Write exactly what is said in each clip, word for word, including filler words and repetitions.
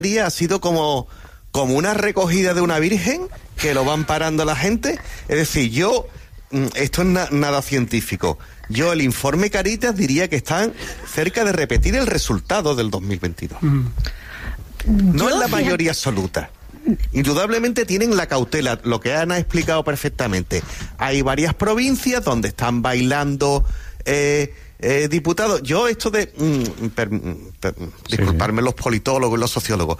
ha sido como, como una recogida de una virgen que lo van parando la gente. Es decir, yo, esto es na, nada científico, yo el informe Caritas diría que están cerca de repetir el resultado del dos mil veintidós. Mm. No es la mayoría absoluta. Indudablemente tienen la cautela, lo que Ana ha explicado perfectamente. Hay varias provincias donde están bailando eh, eh, diputados. Yo esto de... Mm, per, per, sí. Disculparme los politólogos y los sociólogos.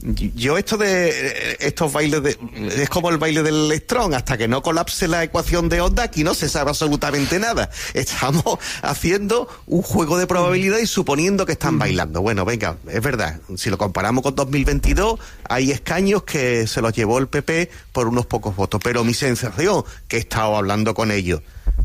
Yo esto de... Eh, estos bailes de... Es como el baile del electrón. Hasta que no colapse la ecuación de onda, aquí no se sabe absolutamente nada. Estamos haciendo un juego de probabilidad y suponiendo que están bailando. Bueno, venga, es verdad. Si lo comparamos con dos mil veintidós, hay escaños que se los llevó el P P por unos pocos votos. Pero mi sensación, que he estado hablando con ellos,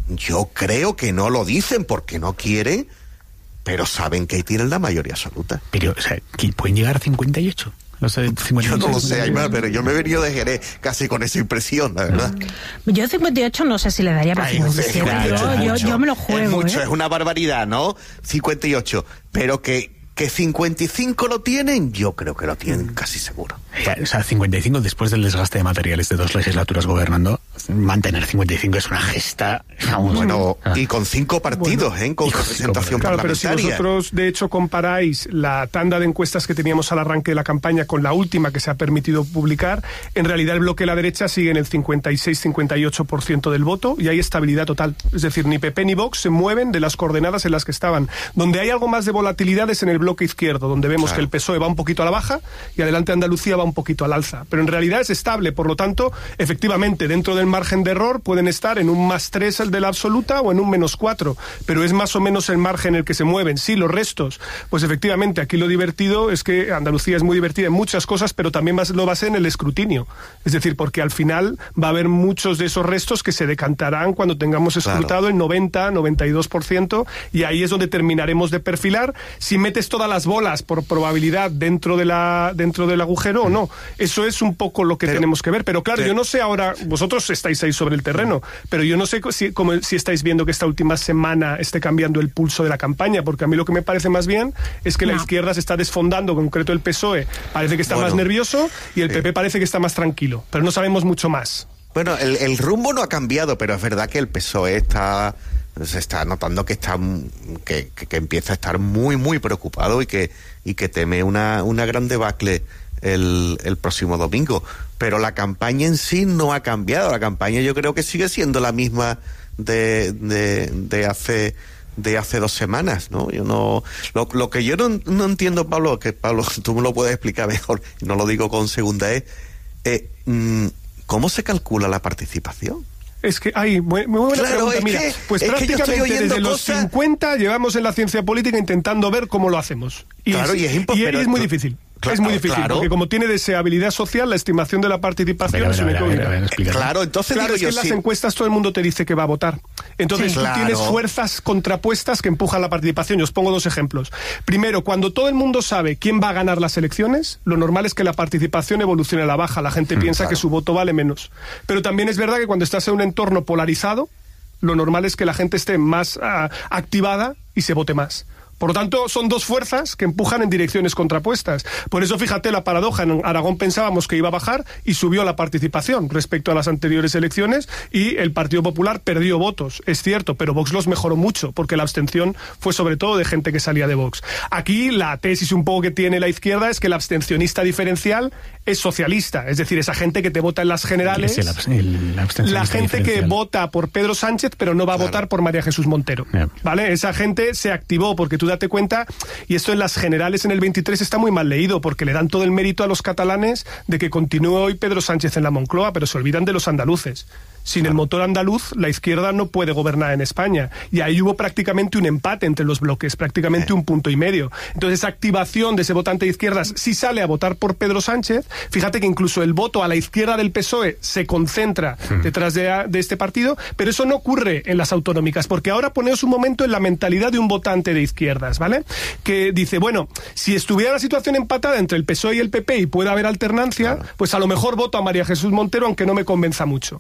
yo creo que no lo dicen porque no quieren, pero saben que ahí tienen la mayoría absoluta. Pero, o sea, ¿que pueden llegar a cincuenta y ocho? No sé, cincuenta y ocho, yo no lo sé, Aymar, pero yo me he venido de Jerez casi con esa impresión, la verdad. Yo cincuenta y ocho no sé si le daría para cincuenta y siete. Ay, yo, yo, yo me lo juego. Es mucho, ¿eh? Es una barbaridad, ¿no? cincuenta y ocho. Pero que, que cincuenta y cinco lo tienen, yo creo que lo tienen casi seguro. O sea, cincuenta y cinco, después del desgaste de materiales de dos legislaturas gobernando, mantener cincuenta y cinco es una gesta. Vamos, bueno, ah. y con cinco partidos, bueno, ¿eh? Con representación claro, parlamentaria. Pero si vosotros, de hecho, comparáis la tanda de encuestas que teníamos al arranque de la campaña con la última que se ha permitido publicar, en realidad el bloque de la derecha sigue en el cincuenta y seis a cincuenta y ocho por ciento del voto y hay estabilidad total. Es decir, ni P P ni Vox se mueven de las coordenadas en las que estaban. Donde hay algo más de volatilidad es en el bloque izquierdo, donde vemos claro. que el P S O E va un poquito a la baja y adelante Andalucía va un poquito al alza. Pero en realidad es estable, por lo tanto, efectivamente, dentro del margen de error pueden estar en un más tres el de la absoluta o en un menos cuatro, pero es más o menos el margen en el que se mueven. Sí, los restos, pues efectivamente, aquí lo divertido es que Andalucía es muy divertida en muchas cosas, pero también lo va a ser en el escrutinio. Es decir, porque al final va a haber muchos de esos restos que se decantarán cuando tengamos escrutado claro. el noventa, noventa y dos por ciento, y ahí es donde terminaremos de perfilar si metes todas las bolas por probabilidad dentro de la dentro del agujero o no. Eso es un poco lo que pero, tenemos que ver, pero claro, pero, yo no sé ahora, vosotros estáis ahí sobre el terreno, pero yo no sé si, como, si estáis viendo que esta última semana esté cambiando el pulso de la campaña, porque a mí lo que me parece más bien es que no. la izquierda se está desfondando, en concreto el P S O E parece que está bueno, más nervioso y el P P eh. parece que está más tranquilo, pero no sabemos mucho más. Bueno, el, el rumbo no ha cambiado, pero es verdad que el P S O E está... se está notando que está que, que, que empieza a estar muy muy preocupado y que y que teme una una gran debacle el, el próximo domingo, pero la campaña en sí no ha cambiado. La campaña yo creo que sigue siendo la misma de de, de hace de hace dos semanas, ¿no? Yo no lo, lo que yo no, no entiendo, Pablo, que Pablo tú me lo puedes explicar mejor, no lo digo con segunda es eh, ¿cómo se calcula la participación? Es que hay muy, muy buena claro, pregunta. Mira, que, pues prácticamente desde los cosas... cincuenta llevamos en la ciencia política intentando ver cómo lo hacemos. Y claro, es, y es, impo- y pero es muy tú... difícil. Claro, es muy difícil, claro. porque como tiene deseabilidad social, la estimación de la participación ver, es una incógnita. Claro, entonces claro, digo es yo, que en las sí. encuestas todo el mundo te dice que va a votar. Entonces sí, tú claro. tienes fuerzas contrapuestas que empujan la participación. Yo os pongo dos ejemplos. Primero, cuando todo el mundo sabe quién va a ganar las elecciones, lo normal es que la participación evolucione a la baja. La gente mm, piensa claro. que su voto vale menos. Pero también es verdad que cuando estás en un entorno polarizado, lo normal es que la gente esté más uh, activada y se vote más. Por lo tanto, son dos fuerzas que empujan en direcciones contrapuestas. Por eso, fíjate la paradoja. En Aragón pensábamos que iba a bajar y subió la participación respecto a las anteriores elecciones y el Partido Popular perdió votos. Es cierto, pero Vox los mejoró mucho porque la abstención fue sobre todo de gente que salía de Vox. Aquí la tesis un poco que tiene la izquierda es que el abstencionista diferencial es socialista. Es decir, esa gente que te vota en las generales. Es el abs- el la gente que vota por Pedro Sánchez pero no va a claro. votar por María Jesús Montero. Yeah. ¿Vale? Esa gente se activó porque tú date cuenta, y esto en las generales en el veintitrés está muy mal leído, porque le dan todo el mérito a los catalanes de que continúe hoy Pedro Sánchez en la Moncloa, pero se olvidan de los andaluces. Sin el motor andaluz, la izquierda no puede gobernar en España. Y ahí hubo prácticamente un empate entre los bloques, prácticamente un punto y medio. Entonces, esa activación de ese votante de izquierdas, si sale a votar por Pedro Sánchez, fíjate que incluso el voto a la izquierda del P S O E se concentra detrás de, de este partido, pero eso no ocurre en las autonómicas, porque ahora poneos un momento en la mentalidad de un votante de izquierdas, ¿vale? Que dice, bueno, si estuviera la situación empatada entre el P S O E y el P P y puede haber alternancia, claro. pues a lo mejor voto a María Jesús Montero, aunque no me convenza mucho. Pero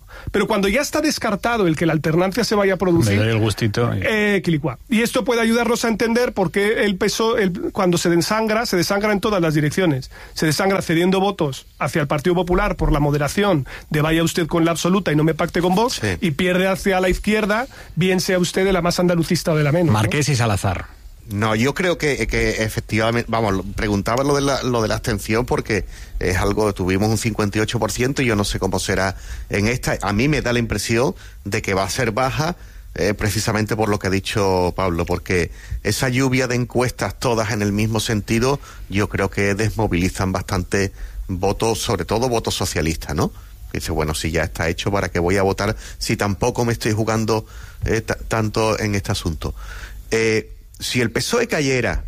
cuando ya está descartado el que la alternancia se vaya a producir, me doy el gustito. Y... Eh, quilicua. Y esto puede ayudarnos a entender por qué el P S O E, el, cuando se desangra, se desangra en todas las direcciones. Se desangra cediendo votos hacia el Partido Popular por la moderación de vaya usted con la absoluta y no me pacte con Vox, sí. Y pierde hacia la izquierda, bien sea usted de la más andalucista o de la menos. Marqués, ¿no? Y Salazar. No, yo creo que, que efectivamente, vamos, preguntaba lo de, la, lo de la abstención porque es algo, tuvimos un cincuenta y ocho por ciento y yo no sé cómo será en esta. A mí me da la impresión de que va a ser baja eh, precisamente por lo que ha dicho Pablo, porque esa lluvia de encuestas todas en el mismo sentido, yo creo que desmovilizan bastante votos, sobre todo votos socialistas, ¿no? Dice, bueno, si ya está hecho, ¿para qué voy a votar si tampoco me estoy jugando eh, t- tanto en este asunto? Eh, Si el P S O E cayera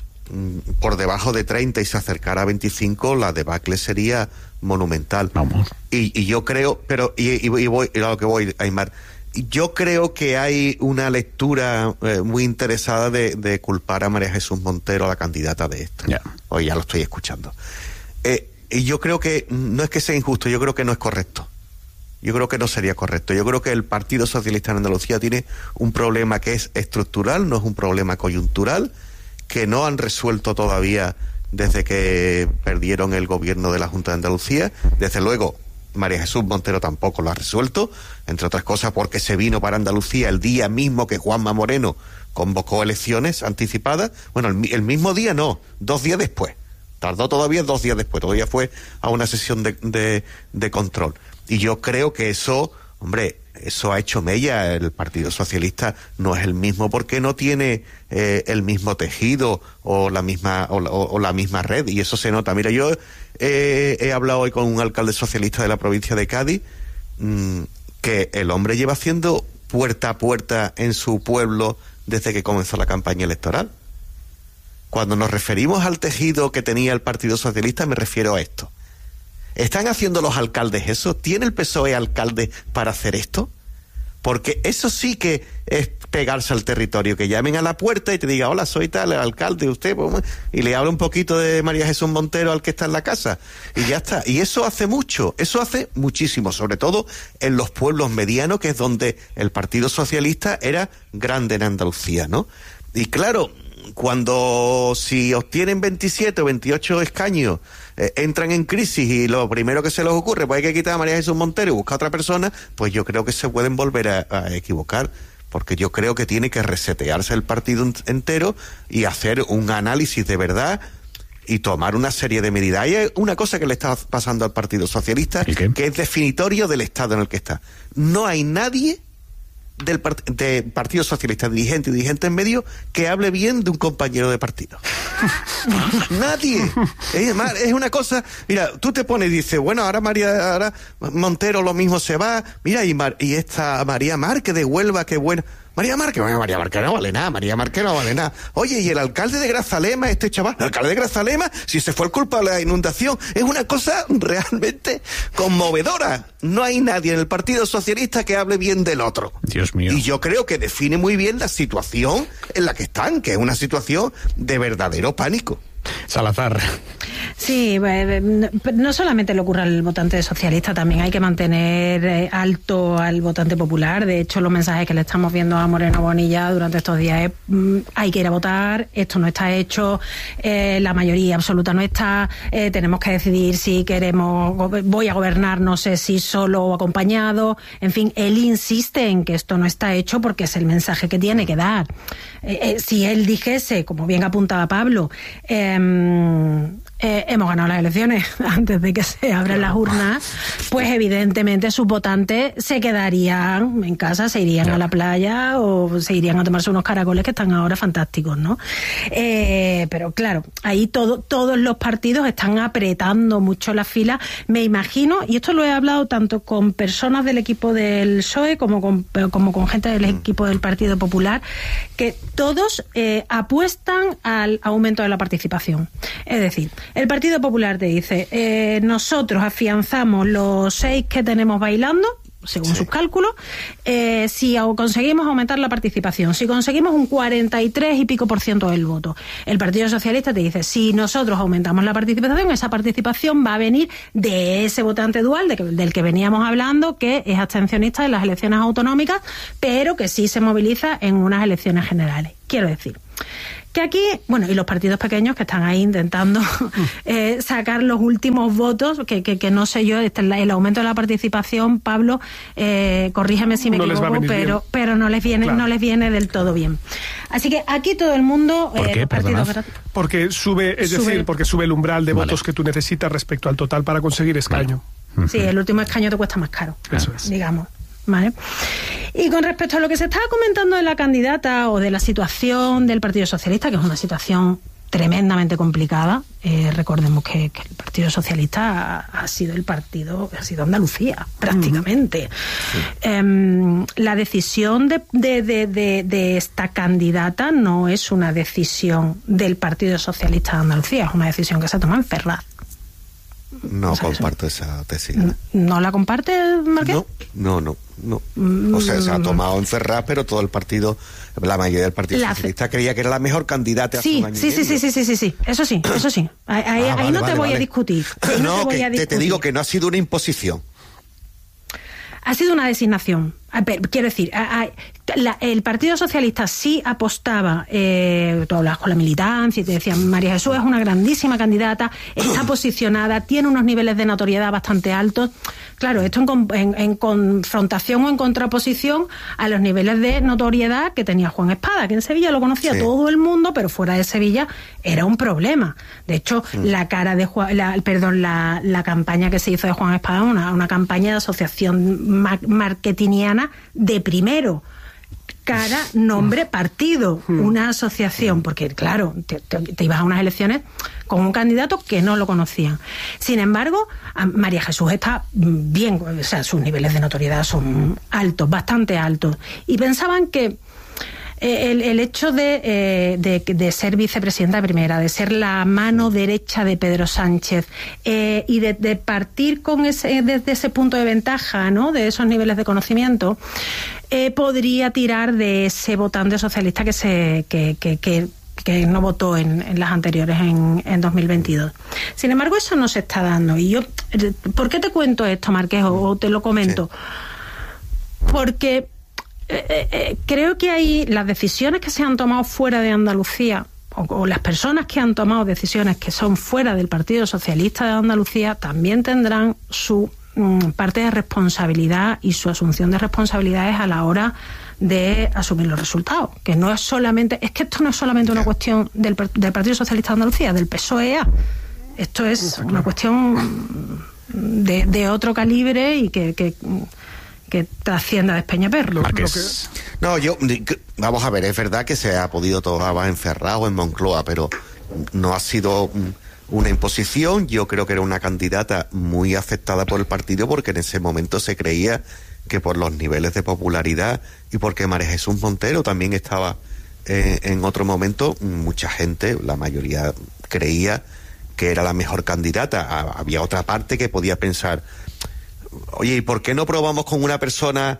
mmm, por debajo de treinta y se acercara a veinticinco, la debacle sería monumental. Vamos. Y, y yo creo, pero, y, y, y voy, y a lo que voy, Aymar, yo creo que hay una lectura eh, muy interesada de, de culpar a María Jesús Montero, la candidata de esto. Yeah. Hoy ya lo estoy escuchando. Eh, y yo creo que, no es que sea injusto, yo creo que no es correcto. Yo creo que no sería correcto. Yo creo que el Partido Socialista en Andalucía tiene un problema que es estructural, no es un problema coyuntural, que no han resuelto todavía desde que perdieron el gobierno de la Junta de Andalucía. Desde luego, María Jesús Montero tampoco lo ha resuelto, entre otras cosas porque se vino para Andalucía el día mismo que Juanma Moreno convocó elecciones anticipadas. Bueno, el, el mismo día no, dos días después. Tardó todavía dos días después, todavía fue a una sesión de, de, de control. Y yo creo que eso, hombre, eso ha hecho mella. El Partido Socialista no es el mismo porque no tiene eh, el mismo tejido o la misma o, o, o la misma red, y eso se nota. Mira, yo eh, he hablado hoy con un alcalde socialista de la provincia de Cádiz, mmm, que el hombre lleva haciendo puerta a puerta en su pueblo desde que comenzó la campaña electoral. Cuando nos referimos al tejido que tenía el Partido Socialista, me refiero a esto. ¿Están haciendo los alcaldes eso? ¿Tiene el P S O E alcalde para hacer esto? Porque eso sí que es pegarse al territorio, que llamen a la puerta y te diga, hola, soy tal, el alcalde, usted, y le habla un poquito de María Jesús Montero al que está en la casa, y ya está. Y eso hace mucho, eso hace muchísimo, sobre todo en los pueblos medianos, que es donde el Partido Socialista era grande en Andalucía, ¿no? Y claro, cuando si obtienen veintisiete o veintiocho escaños, eh, entran en crisis y lo primero que se les ocurre, pues hay que quitar a María Jesús Montero y buscar a otra persona, pues yo creo que se pueden volver a, a equivocar, porque yo creo que tiene que resetearse el partido entero y hacer un análisis de verdad y tomar una serie de medidas. Hay una cosa que le está pasando al Partido Socialista que es definitorio del estado en el que está. No hay nadie del part- de Partido Socialista, dirigente y dirigente en medio, que hable bien de un compañero de partido. Nadie. Es, es una cosa, mira, tú te pones y dices, bueno, ahora María ahora Montero lo mismo se va, mira, y, Mar, y esta María Márquez de Huelva, qué buena. María Márquez, bueno, María Márquez no vale nada, María Márquez no vale nada. Oye, y el alcalde de Grazalema, este chaval, el alcalde de Grazalema, si se fue el culpable de la inundación, es una cosa realmente conmovedora. No hay nadie en el Partido Socialista que hable bien del otro. Dios mío. Y yo creo que define muy bien la situación en la que están, que es una situación de verdadero pánico. Salazar. Sí, no solamente le ocurre al votante socialista, también hay que mantener alto al votante popular. De hecho, los mensajes que le estamos viendo a Moreno Bonilla durante estos días es hay que ir a votar, esto no está hecho, eh, la mayoría absoluta no está, eh, tenemos que decidir si queremos, voy a gobernar, no sé si solo o acompañado. En fin, él insiste en que esto no está hecho porque es el mensaje que tiene que dar. Eh, eh, si él dijese, como bien apuntaba Pablo, eh, Eh, hemos ganado las elecciones antes de que se abran las urnas, pues evidentemente sus votantes se quedarían en casa, se irían a la playa o se irían a tomarse unos caracoles que están ahora fantásticos, ¿no? Eh, pero claro, ahí todo, todos los partidos están apretando mucho las filas. Me imagino, y esto lo he hablado tanto con personas del equipo del P S O E como con, como con gente del equipo del Partido Popular, que todos eh, apuestan al aumento de la participación. Es decir, el Partido Popular te dice, eh, nosotros afianzamos los seis que tenemos bailando, según Sí. sus cálculos, eh, si conseguimos aumentar la participación, si conseguimos un cuarenta y tres y pico por ciento del voto, el Partido Socialista te dice, si nosotros aumentamos la participación, esa participación va a venir de ese votante dual de que, del que veníamos hablando, que es abstencionista en las elecciones autonómicas, pero que sí se moviliza en unas elecciones generales. Quiero decir que aquí, bueno, y los partidos pequeños que están ahí intentando eh, sacar los últimos votos, que, que, que no sé yo, este, el aumento de la participación, Pablo, eh, corrígeme si me no equivoco, pero bien. pero no les viene Claro. no les viene del todo bien. Así que aquí todo el mundo, ¿Por qué? los partidos, Perdonad. Porque sube, es Sube. decir, porque sube el umbral de Vale. votos que tú necesitas respecto al total para conseguir escaño. sí, el último escaño te cuesta más caro, Eso es. digamos. ¿Vale? Y con respecto a lo que se estaba comentando de la candidata o de la situación del Partido Socialista, que es una situación tremendamente complicada, eh, recordemos que, que el Partido Socialista ha, ha sido el partido, ha sido Andalucía, prácticamente. Sí. Eh, la decisión de, de, de, de, de esta candidata no es una decisión del Partido Socialista de Andalucía, es una decisión que se toma en Ferraz. No O sea, comparto esa tesis. ¿No la comparte, Marqués? No, no, no, no. O sea, se ha tomado en Ferraz, pero todo el partido, la mayoría del Partido La- Socialista creía que era la mejor candidata hace Sí, un año sí, y sí, medio. sí, sí, sí, sí, sí, eso sí, eso sí. Ahí, ahí- Ah, ahí vale, no te vale, voy vale. a discutir. Ahí no, No, te voy que a te, te discutir. digo que no ha sido una imposición. Ha sido una designación. A ver, quiero decir, a- a- la- el Partido Socialista sí apostaba, eh, tú hablabas con la militancia y te decían, María Jesús es una grandísima candidata, está posicionada, tiene unos niveles de notoriedad bastante altos. Claro, esto en, con- en- en confrontación o en contraposición a los niveles de notoriedad que tenía Juan Espada, que en Sevilla lo conocía Sí. todo el mundo, pero fuera de Sevilla era un problema. De hecho, Mm. la cara de Juan, la, perdón, la, la campaña que se hizo de Juan Espada, una, una campaña de asociación ma- marketingiana de primero. Cara, nombre, partido, una asociación, porque claro, te, te- te ibas a unas elecciones con un candidato que no lo conocían. Sin embargo, a María Jesús está bien, o sea, sus niveles de notoriedad son altos, bastante altos. Y pensaban que eh, el, el hecho de, eh, de, de ser vicepresidenta primera, de ser la mano derecha de Pedro Sánchez eh, y de, de partir con ese, desde ese punto de ventaja, ¿no?, de esos niveles de conocimiento, eh, podría tirar de ese votante socialista que se que, que, que, que no votó en, en las anteriores en, en dos mil veintidós. Sin embargo, eso no se está dando. Y yo, ¿por qué te cuento esto, Marqués, o, o te lo comento? Sí. Porque Eh, eh, creo que hay las decisiones que se han tomado fuera de Andalucía o, o las personas que han tomado decisiones que son fuera del Partido Socialista de Andalucía también tendrán su mm, parte de responsabilidad y su asunción de responsabilidades a la hora de asumir los resultados, que no es solamente, es que esto no es solamente una cuestión del, del Partido Socialista de Andalucía, del P S O E A, esto es una cuestión de, de otro calibre y que, que que trascienda de Espeñaperro. Marqués. No, yo, vamos a ver, es verdad que se ha podido tomar en Ferraz o en Moncloa, pero no ha sido una imposición. Yo creo que era una candidata muy aceptada por el partido porque en ese momento se creía que por los niveles de popularidad y porque María Jesús Montero también estaba eh, en otro momento, mucha gente, la mayoría creía que era la mejor candidata. Había otra parte que podía pensar, oye, ¿y por qué no probamos con una persona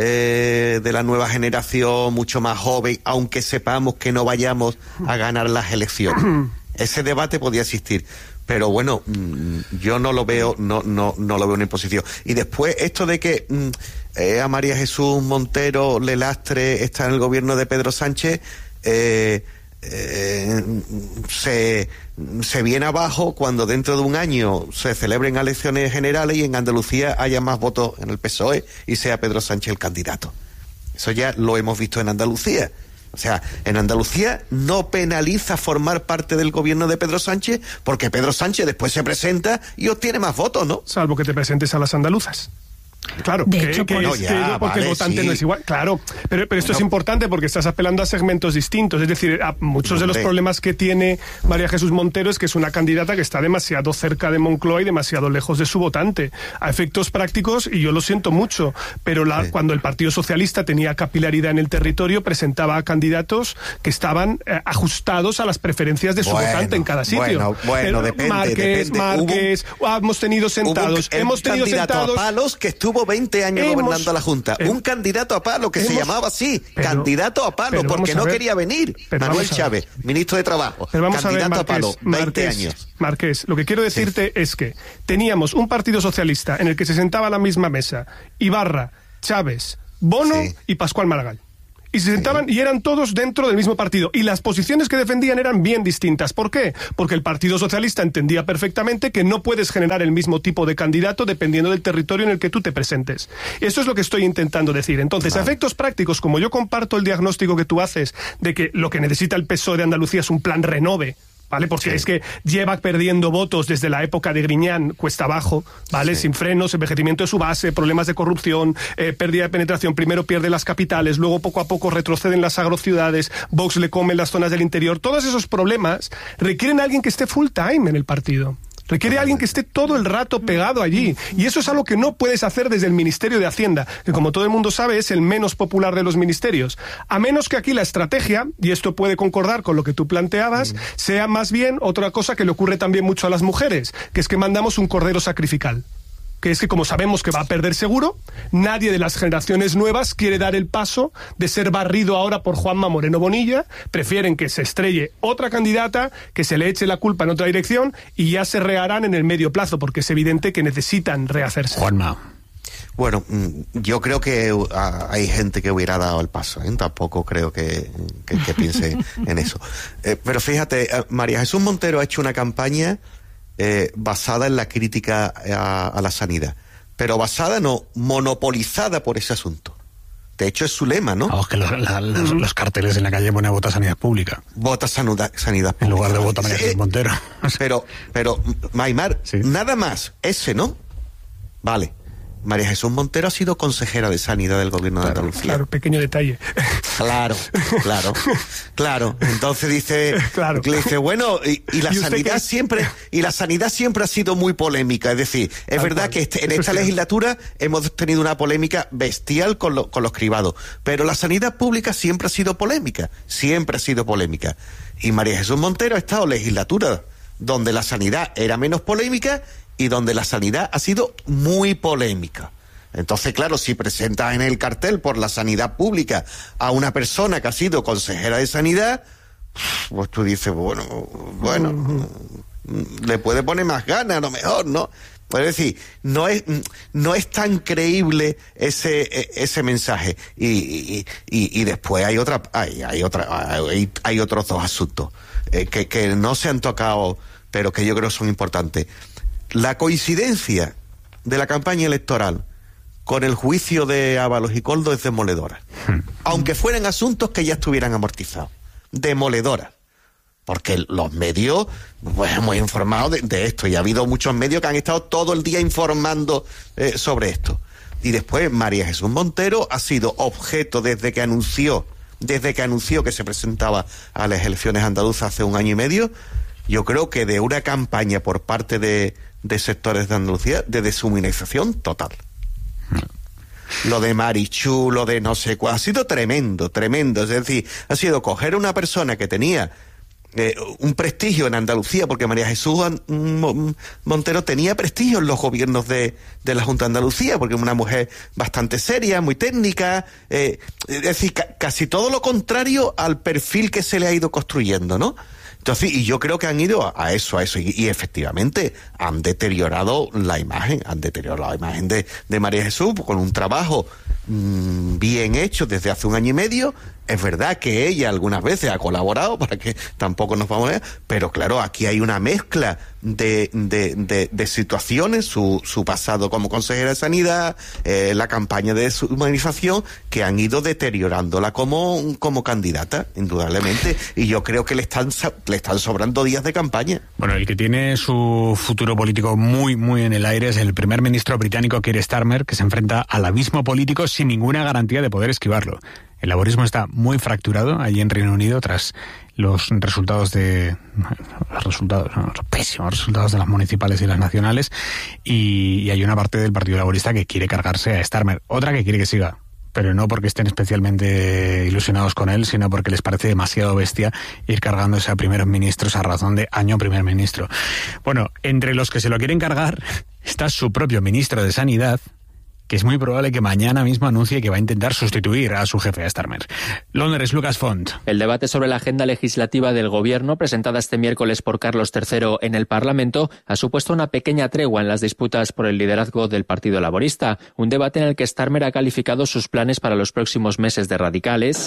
eh, de la nueva generación, mucho más joven, aunque sepamos que no vayamos a ganar las elecciones? Ese debate podía existir, pero bueno, yo no lo veo, no, no, no lo veo una imposición. Y después esto de que eh, a María Jesús Montero le lastre estar en el gobierno de Pedro Sánchez, eh, Eh, se, se viene abajo cuando dentro de un año se celebren elecciones generales y en Andalucía haya más votos en el P S O E y sea Pedro Sánchez el candidato. Eso ya lo hemos visto en Andalucía. O sea, en Andalucía no penaliza formar parte del gobierno de Pedro Sánchez porque Pedro Sánchez después se presenta y obtiene más votos, ¿no? Salvo que te presentes a las andaluzas. Claro, de que, hecho, que bueno, es, ya, que porque vale, el votante sí. no es igual. Claro, pero, pero esto Bueno, es importante porque estás apelando a segmentos distintos. Es decir, a muchos de los hombre. problemas que tiene María Jesús Montero es que es una candidata que está demasiado cerca de Moncloa y demasiado lejos de su votante. A efectos prácticos, y yo lo siento mucho, pero la, Sí. cuando el Partido Socialista tenía capilaridad en el territorio, presentaba a candidatos que estaban eh, ajustados a las preferencias de su Bueno, votante en cada sitio. bueno, bueno, Pero depende, Márquez, depende. Márquez, ah, hemos tenido sentados, Hubo un, hemos tenido candidato sentados... a palos que estuvo estuvo veinte años hemos, gobernando la Junta. Eh, un candidato a palo, que hemos, se llamaba así, pero, candidato a palo, porque no ver, quería venir. Manuel Chávez, ministro de Trabajo, pero vamos candidato a, ver, Marqués, a palo, veinte Marqués, años. Marqués, lo que quiero decirte sí. es que teníamos un partido socialista en el que se sentaba a la misma mesa Ibarra, Chávez, Bono sí. y Pascual Maragall. Y se sentaban sí. y eran todos dentro del mismo partido. Y las posiciones que defendían eran bien distintas. ¿Por qué? Porque el Partido Socialista entendía perfectamente que no puedes generar el mismo tipo de candidato dependiendo del territorio en el que tú te presentes. Eso es lo que estoy intentando decir. Entonces, vale. a efectos prácticos, como yo comparto el diagnóstico que tú haces de que lo que necesita el P S O E de Andalucía es un plan renove, ¿vale? Porque sí. es que lleva perdiendo votos desde la época de Griñán cuesta abajo, ¿vale? Sí. Sin frenos, envejecimiento de su base, problemas de corrupción, eh, pérdida de penetración. Primero pierde las capitales, luego poco a poco retroceden las agrociudades, Vox le come las zonas del interior. Todos esos problemas requieren a alguien que esté full time en el partido. Requiere a alguien que esté todo el rato pegado allí. Y eso es algo que no puedes hacer desde el Ministerio de Hacienda, que como todo el mundo sabe es el menos popular de los ministerios. A menos que aquí la estrategia, y esto puede concordar con lo que tú planteabas, mm. sea más bien otra cosa que le ocurre también mucho a las mujeres, que es que mandamos un cordero sacrificial. Que es que como sabemos que va a perder seguro, nadie de las generaciones nuevas quiere dar el paso de ser barrido ahora por Juanma Moreno Bonilla, prefieren que se estrelle otra candidata, que se le eche la culpa en otra dirección y ya se reharán en el medio plazo, porque es evidente que necesitan rehacerse. Juanma. Bueno, yo creo que hay gente que hubiera dado el paso, ¿eh? Tampoco creo que, que, que piense en eso. Eh, pero fíjate, María Jesús Montero ha hecho una campaña Eh, basada en la crítica a, a la sanidad, pero basada no, monopolizada por ese asunto. De hecho es su lema, ¿no? Vamos, que los, la, los, los carteles en la calle ponen vota sanidad pública. Vota sanidad, sanidad pública. En lugar de vota María Jesús Montero. Pero, pero, Maimar, sí. nada más, ese, ¿no? Vale. María Jesús Montero ha sido consejera de Sanidad del Gobierno claro, de Andalucía. Claro, pequeño detalle. Claro, claro, claro. Entonces dice, claro. dice bueno, y, y la ¿Y sanidad qué? siempre, y la sanidad siempre ha sido muy polémica. Es decir, es Tal verdad cual. que este, en Eso esta sí. legislatura hemos tenido una polémica bestial con, lo, con los cribados, pero la sanidad pública siempre ha sido polémica, siempre ha sido polémica. Y María Jesús Montero ha estado legislatura donde la sanidad era menos polémica y donde la sanidad ha sido muy polémica. Entonces, claro, si presentas en el cartel por la sanidad pública a una persona que ha sido consejera de sanidad, pues tú dices, bueno, bueno, uh-huh. le puede poner más ganas, a lo mejor, ¿no? Es decir, no es no es tan creíble ese ese mensaje. Y, y, y, y después hay otra hay, hay otra hay, hay otros dos asuntos eh, que, que no se han tocado, pero que yo creo son importantes. La coincidencia de la campaña electoral con el juicio de Ábalos y Coldo es demoledora. Hmm. Aunque fueran asuntos que ya estuvieran amortizados. Demoledora. Porque los medios, pues hemos informado de, de esto, y ha habido muchos medios que han estado todo el día informando eh, sobre esto. Y después María Jesús Montero ha sido objeto desde que anunció, desde que anunció que se presentaba a las elecciones andaluzas hace un año y medio, yo creo que de una campaña por parte de de sectores de Andalucía de deshumanización total. Lo de Marichu, lo de no sé cuál, ha sido tremendo, tremendo. Es decir, ha sido coger a una persona que tenía eh, un prestigio en Andalucía, porque María Jesús Montero tenía prestigio en los gobiernos de, de la Junta de Andalucía, porque es una mujer bastante seria, muy técnica, eh, es decir, ca- casi todo lo contrario al perfil que se le ha ido construyendo, ¿no? Entonces, y yo creo que han ido a, a eso, a eso, y, y efectivamente han deteriorado la imagen, han deteriorado la imagen de, de María Jesús con un trabajo mmm, bien hecho desde hace un año y medio. Es verdad que ella algunas veces ha colaborado, para que tampoco nos vamos a ver, pero claro, aquí hay una mezcla de, de, de, de situaciones, su, su pasado como consejera de Sanidad, eh, la campaña de deshumanización, que han ido deteriorándola como, como candidata, indudablemente, y yo creo que le están, le están sobrando días de campaña. Bueno, el que tiene su futuro político muy, muy en el aire es el primer ministro británico Keir Starmer, que se enfrenta al abismo político sin ninguna garantía de poder esquivarlo. El laborismo está muy fracturado allí en Reino Unido tras los resultados de los resultados, no, los pésimos resultados de las municipales y las nacionales, y, y hay una parte del Partido Laborista que quiere cargarse a Starmer, otra que quiere que siga, pero no porque estén especialmente ilusionados con él, sino porque les parece demasiado bestia ir cargándose a primeros ministros a razón de año primer ministro. Bueno, entre los que se lo quieren cargar está su propio ministro de Sanidad, que es muy probable que mañana mismo anuncie que va a intentar sustituir a su jefe, a Starmer. Londres, Lucas Font. El debate sobre la agenda legislativa del Gobierno, presentada este miércoles por Carlos tercero en el Parlamento, ha supuesto una pequeña tregua en las disputas por el liderazgo del Partido Laborista. Un debate en el que Starmer ha calificado sus planes para los próximos meses de radicales,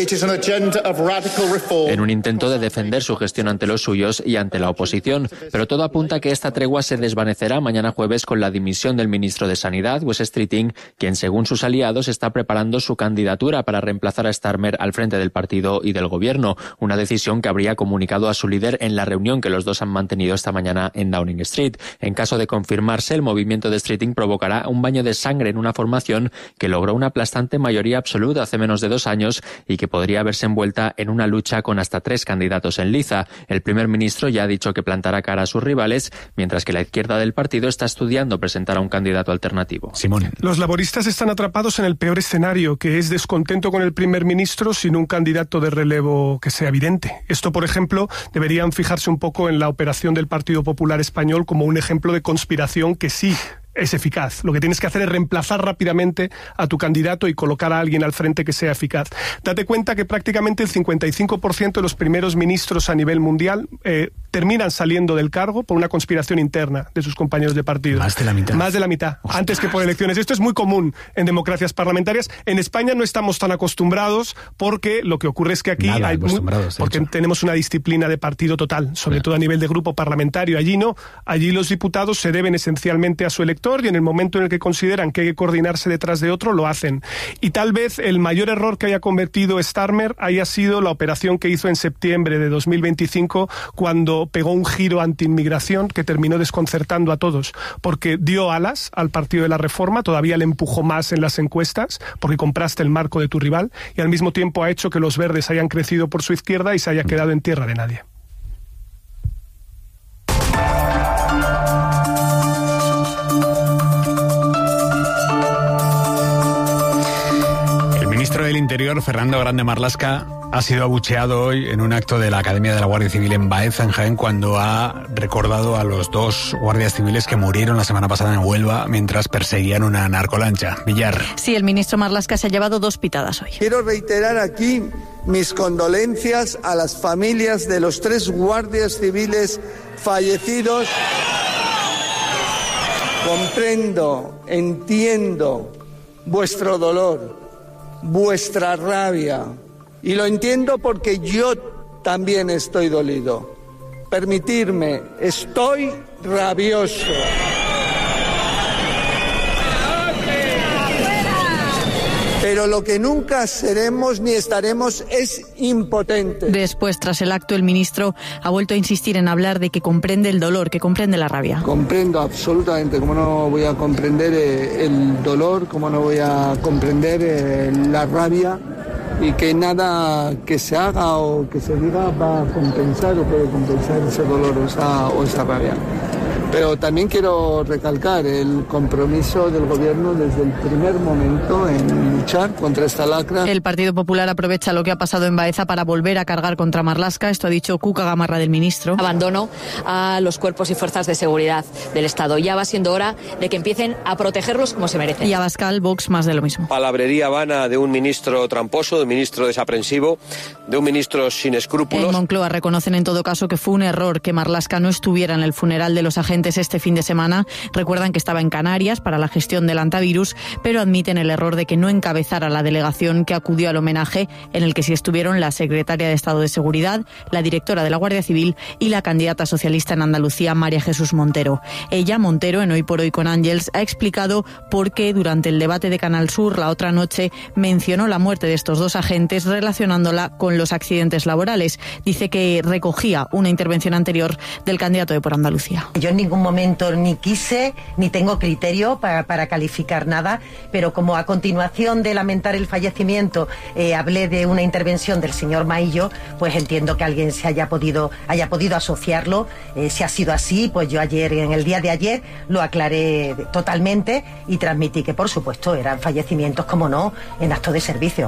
en un intento de defender su gestión ante los suyos y ante la oposición. Pero todo apunta a que esta tregua se desvanecerá mañana jueves con la dimisión del ministro de Sanidad, Wes Streeting, quien según sus aliados está preparando su candidatura para reemplazar a Starmer al frente del partido y del gobierno, una decisión que habría comunicado a su líder en la reunión que los dos han mantenido esta mañana en Downing Street. En caso de confirmarse, el movimiento de Streeting provocará un baño de sangre en una formación que logró una aplastante mayoría absoluta hace menos de dos años y que podría verse envuelta en una lucha con hasta tres candidatos en liza. El primer ministro ya ha dicho que plantará cara a sus rivales, mientras que la izquierda del partido está estudiando presentar a un candidato alternativo. Simón. Los laboristas están atrapados en el peor escenario, que es descontento con el primer ministro sin un candidato de relevo que sea evidente. Esto, por ejemplo, deberían fijarse un poco en la operación del Partido Popular Español como un ejemplo de conspiración que sí es eficaz. Lo que tienes que hacer es reemplazar rápidamente a tu candidato y colocar a alguien al frente que sea eficaz. Date cuenta que prácticamente el cincuenta y cinco por ciento de los primeros ministros a nivel mundial eh, terminan saliendo del cargo por una conspiración interna de sus compañeros de partido. Más de la mitad. Más de la mitad, Ostras. Antes que por elecciones. Esto es muy común en democracias parlamentarias. En España no estamos tan acostumbrados porque lo que ocurre es que aquí Nada hay muy, porque hecho. tenemos una disciplina de partido total, sobre claro. todo a nivel de grupo parlamentario. Allí no. Allí los diputados se deben esencialmente a su elector y en el momento en el que consideran que hay que coordinarse detrás de otro, lo hacen. Y tal vez el mayor error que haya cometido Starmer haya sido la operación que hizo en septiembre de dos mil veinticinco cuando pegó un giro anti-inmigración que terminó desconcertando a todos, porque dio alas al Partido de la Reforma, todavía le empujó más en las encuestas, porque compraste el marco de tu rival, y al mismo tiempo ha hecho que los verdes hayan crecido por su izquierda y se haya quedado en tierra de nadie. El ministro del Interior, Fernando Grande Marlaska, ha sido abucheado hoy en un acto de la Academia de la Guardia Civil en Baeza, en Jaén, cuando ha recordado a los dos guardias civiles que murieron la semana pasada en Huelva mientras perseguían una narcolancha. Villar. Sí, el ministro Marlaska se ha llevado dos pitadas hoy. Quiero reiterar aquí mis condolencias a las familias de los tres guardias civiles fallecidos. Comprendo, entiendo vuestro dolor, vuestra rabia, y lo entiendo porque yo también estoy dolido. Permitidme, estoy rabioso. Pero lo que nunca seremos ni estaremos es impotentes. Después, tras el acto, el ministro ha vuelto a insistir en hablar de que comprende el dolor, que comprende la rabia. Comprendo absolutamente, cómo no voy a comprender eh, el dolor, cómo no voy a comprender eh, la rabia, y que nada que se haga o que se diga va a compensar o puede compensar ese dolor o esa, o esa rabia. Pero también quiero recalcar el compromiso del gobierno desde el primer momento en luchar contra esta lacra. El Partido Popular aprovecha lo que ha pasado en Baeza para volver a cargar contra Marlaska. Esto ha dicho Cuca Gamarra del ministro. Abandono a los cuerpos y fuerzas de seguridad del Estado. Ya va siendo hora de que empiecen a protegerlos como se merecen. Y Abascal, Vox, más de lo mismo. Palabrería vana de un ministro tramposo, de un ministro desaprensivo, de un ministro sin escrúpulos. En Moncloa reconocen en todo caso que fue un error que Marlaska no estuviera en el funeral de los agentes este fin de semana. Recuerdan que estaba en Canarias para la gestión del antivirus, pero admiten el error de que no encabezara la delegación que acudió al homenaje, en el que sí estuvieron la secretaria de Estado de Seguridad, la directora de la Guardia Civil y la candidata socialista en Andalucía, María Jesús Montero. Ella, Montero, en Hoy por Hoy con Ángels, ha explicado por qué durante el debate de Canal Sur la otra noche mencionó la muerte de estos dos agentes relacionándola con los accidentes laborales. Dice que recogía una intervención anterior del candidato de Por Andalucía. Yo en ningún momento ni quise ni tengo criterio para, para calificar nada, pero como a continuación de lamentar el fallecimiento eh, hablé de una intervención del señor Maillo, pues entiendo que alguien se haya podido haya podido asociarlo. Eh, si ha sido así, pues yo ayer, en el día de ayer, lo aclaré totalmente y transmití que por supuesto eran fallecimientos, como no, en acto de servicio.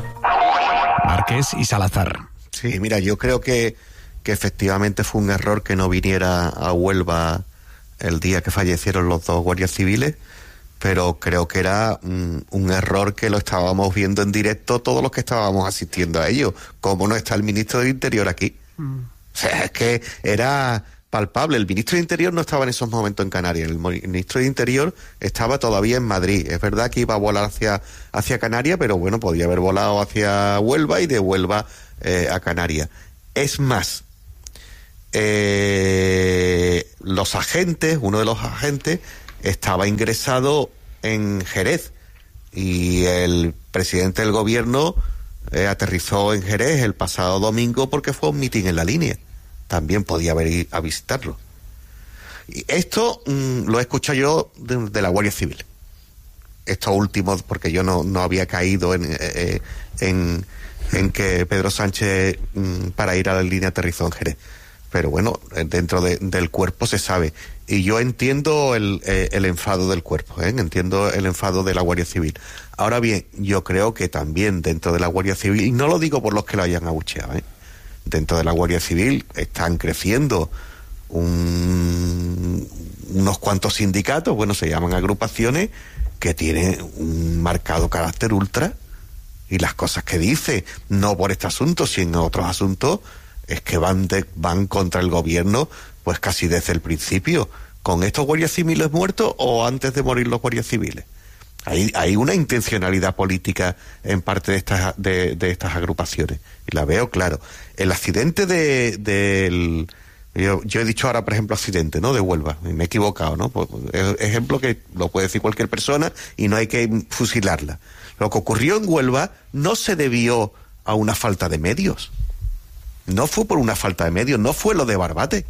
Márquez y Salazar. Sí, mira, yo creo que, que efectivamente fue un error que no viniera a Huelva el día que fallecieron los dos guardias civiles, pero creo que era mm, un error que lo estábamos viendo en directo todos los que estábamos asistiendo a ello. ¿Cómo no está el ministro del Interior aquí? Mm. O sea, es que era palpable. El ministro de Interior no estaba en esos momentos en Canarias. El ministro de Interior estaba todavía en Madrid. Es verdad que iba a volar hacia, hacia Canarias, pero bueno, podía haber volado hacia Huelva y de Huelva eh, a Canarias. Es más, eh, los agentes, uno de los agentes, estaba ingresado en Jerez y el presidente del gobierno eh, aterrizó en Jerez el pasado domingo porque fue a un mitin en la línea. También podía haber ido a visitarlo. Y esto mmm, lo he escuchado yo de, de la Guardia Civil. Esto último, porque yo no, no había caído en, eh, en, en que Pedro Sánchez mmm, para ir a la línea aterrizó en Jerez. Pero bueno, dentro de, del cuerpo se sabe. Y yo entiendo el, eh, el enfado del cuerpo, ¿eh? entiendo el enfado de la Guardia Civil. Ahora bien, yo creo que también dentro de la Guardia Civil, y no lo digo por los que lo hayan abucheado, ¿eh? dentro de la Guardia Civil están creciendo un, unos cuantos sindicatos, bueno, se llaman agrupaciones, que tienen un marcado carácter ultra, y las cosas que dice, no por este asunto, sino en otros asuntos, es que van, de, van contra el gobierno, pues casi desde el principio, con estos guardias civiles muertos o antes de morir los guardias civiles. Hay, hay una intencionalidad política en parte de estas de, de estas agrupaciones, y la veo claro. El accidente de del yo, yo he dicho ahora, por ejemplo, accidente, ¿no? De Huelva, y me he equivocado, ¿no? Pues, ejemplo que lo puede decir cualquier persona y no hay que fusilarla. Lo que ocurrió en Huelva no se debió a una falta de medios. No fue por una falta de medios, no fue lo de Barbate.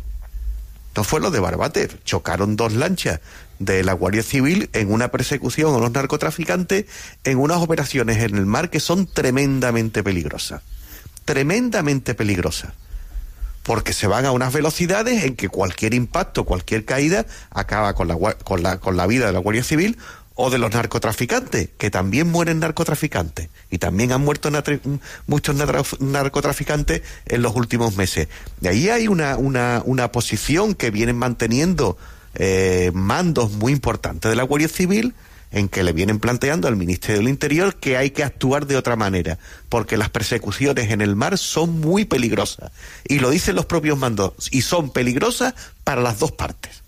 No fue lo de Barbate. Chocaron dos lanchas de la Guardia Civil en una persecución a los narcotraficantes en unas operaciones en el mar que son tremendamente peligrosas. Tremendamente peligrosas. Porque se van a unas velocidades en que cualquier impacto, cualquier caída acaba con la, con la, con la vida de la Guardia Civil o de los narcotraficantes, que también mueren narcotraficantes, y también han muerto natri- muchos narcotraficantes en los últimos meses. De ahí hay una, una, una posición que vienen manteniendo eh, mandos muy importantes de la Guardia Civil, en que le vienen planteando al Ministerio del Interior que hay que actuar de otra manera, porque las persecuciones en el mar son muy peligrosas, y lo dicen los propios mandos, y son peligrosas para las dos partes.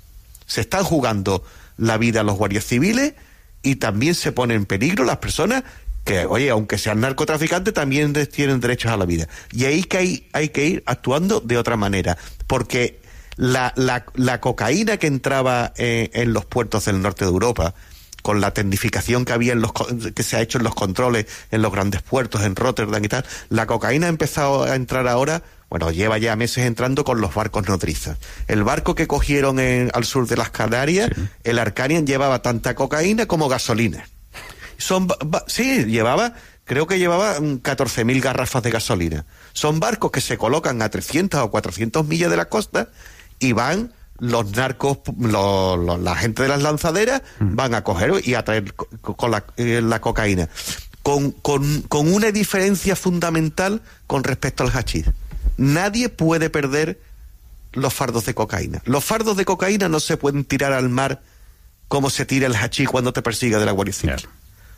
Se están jugando la vida a los guardias civiles y también se ponen en peligro las personas que, oye, aunque sean narcotraficantes, también tienen derechos a la vida. Y ahí que hay, hay que ir actuando de otra manera, porque la, la, la cocaína que entraba eh, en los puertos del norte de Europa, con la tecnificación que había en los que se ha hecho en los controles en los grandes puertos, en Rotterdam y tal, la cocaína ha empezado a entrar ahora. Bueno, lleva ya meses entrando con los barcos nodrizas. El barco que cogieron en, al sur de las Canarias, sí. el Arcanian, llevaba tanta cocaína como gasolina. Son, ba, sí, llevaba, creo que llevaba catorce mil garrafas de gasolina. Son barcos que se colocan a trescientas o cuatrocientas millas de la costa y van los narcos, los, los, la gente de las lanzaderas, mm. van a coger y a traer con, con la, eh, la cocaína. Con, con, con una diferencia fundamental con respecto al hachís. Nadie puede perder los fardos de cocaína. Los fardos de cocaína no se pueden tirar al mar como se tira el hachís cuando te persigue de la Guardia Civil. Claro.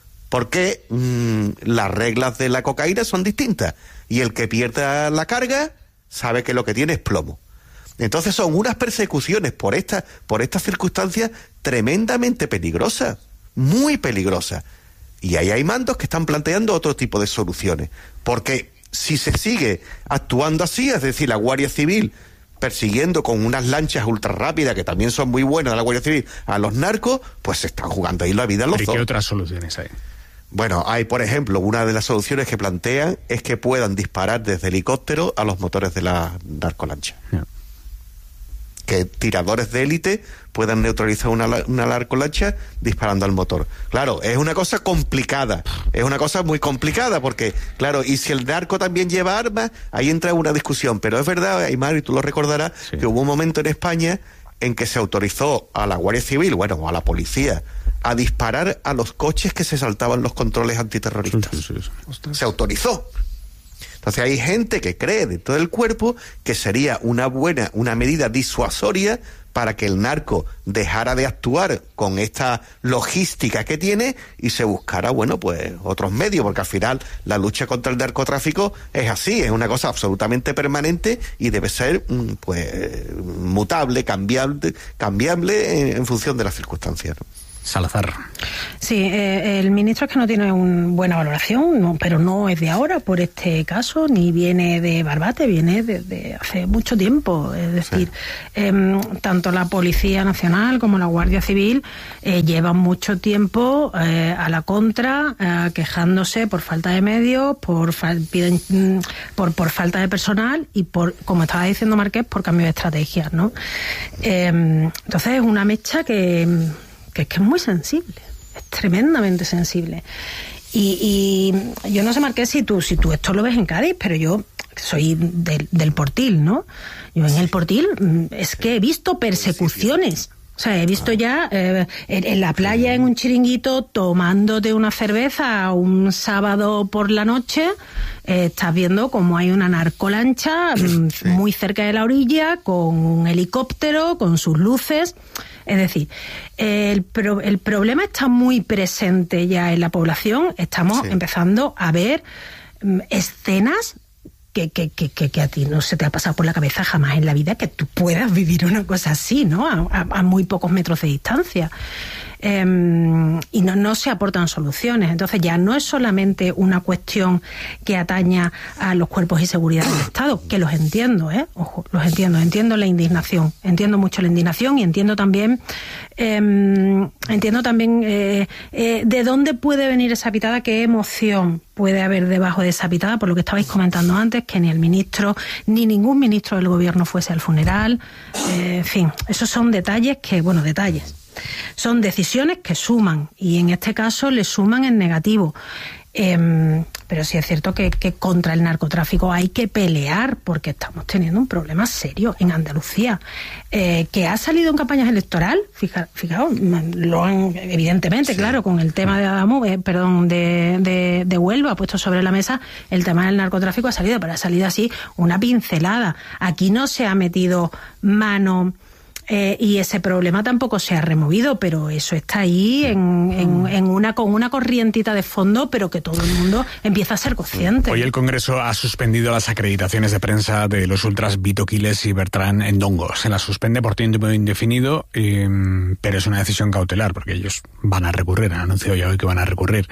Porque mmm, las reglas de la cocaína son distintas. Y el que pierda la carga sabe que lo que tiene es plomo. Entonces son unas persecuciones por esta, por estas circunstancias tremendamente peligrosas. Muy peligrosas. Y ahí hay mandos que están planteando otro tipo de soluciones. Porque si se sigue actuando así, es decir, la Guardia Civil persiguiendo con unas lanchas ultra rápidas, que también son muy buenas de la Guardia Civil, a los narcos, pues se están jugando ahí la vida a los dos. ¿Y qué otras soluciones hay? Bueno, hay, por ejemplo, una de las soluciones que plantean es que puedan disparar desde helicóptero a los motores de la narcolancha. Yeah. Que tiradores de élite puedan neutralizar una, una narcolancha disparando al motor. Claro, es una cosa complicada, es una cosa muy complicada, porque, claro, y si el narco también lleva armas, ahí entra una discusión, pero es verdad, Aymar, y tú lo recordarás, sí. que hubo un momento en España en que se autorizó a la Guardia Civil, bueno, o a la policía, a disparar a los coches que se saltaban los controles antiterroristas. Sí, sí, sí. Se autorizó. Entonces hay gente que cree dentro del cuerpo que sería una buena, una medida disuasoria para que el narco dejara de actuar con esta logística que tiene y se buscara, bueno, pues otros medios, porque al final la lucha contra el narcotráfico es así, es una cosa absolutamente permanente y debe ser, pues, mutable, cambiable, cambiable en, en función de las circunstancias, ¿no? Salazar. Sí, eh, el ministro es que no tiene una buena valoración, no, pero no es de ahora por este caso, ni viene de Barbate, viene de, de hace mucho tiempo. Es decir, sí. eh, tanto la Policía Nacional como la Guardia Civil eh, llevan mucho tiempo eh, a la contra, eh, quejándose por falta de medios, por, fal- piden, por, por falta de personal y por, como estaba diciendo Marqués, por cambio de estrategias, ¿no? Eh, entonces es una mecha que... que es que es muy sensible, es tremendamente sensible. Y, y yo no sé, Marqués, si tú, si tú esto lo ves en Cádiz, pero yo soy del, del Portil, ¿no? Yo en el Portil es que he visto persecuciones. O sea, he visto ya eh, en, en la playa, en un chiringuito, tomándote una cerveza un sábado por la noche, eh, estás viendo como hay una narcolancha sí. muy cerca de la orilla, con un helicóptero, con sus luces. Es decir, el, pro, el problema está muy presente ya en la población. Estamos sí. empezando a ver um, escenas que, que, que, que, que a ti no se te ha pasado por la cabeza jamás en la vida que tú puedas vivir una cosa así, ¿no? A, a, a muy pocos metros de distancia. Eh, y no, no se aportan soluciones. Entonces ya no es solamente una cuestión que ataña a los cuerpos y seguridad del Estado, que los entiendo, ¿eh? Ojo, los entiendo, entiendo la indignación, entiendo mucho la indignación y entiendo también, eh, entiendo también eh, eh, de dónde puede venir esa pitada, qué emoción puede haber debajo de esa pitada, por lo que estabais comentando antes, que ni el ministro, ni ningún ministro del gobierno fuese al funeral, eh, en fin, esos son detalles que, bueno, detalles. Son decisiones que suman y en este caso le suman en negativo. Eh, pero sí es cierto que, que contra el narcotráfico hay que pelear porque estamos teniendo un problema serio en Andalucía, eh, que ha salido en campañas electorales. Fija, fijaos, lo han, evidentemente, sí. claro, con el tema de Adamu, eh, perdón, de, de, de Huelva, ha puesto sobre la mesa el tema del narcotráfico, ha salido, pero ha salido así una pincelada. Aquí no se ha metido mano. Eh, y ese problema tampoco se ha removido, pero eso está ahí en, en, en una con una corrientita de fondo, pero que todo el mundo empieza a ser consciente. Hoy el Congreso ha suspendido las acreditaciones de prensa de los ultras Vito Quiles y Bertrán Endongo. Se las suspende por tiempo indefinido, eh, pero es una decisión cautelar, porque ellos van a recurrir, han anunciado ya hoy que van a recurrir.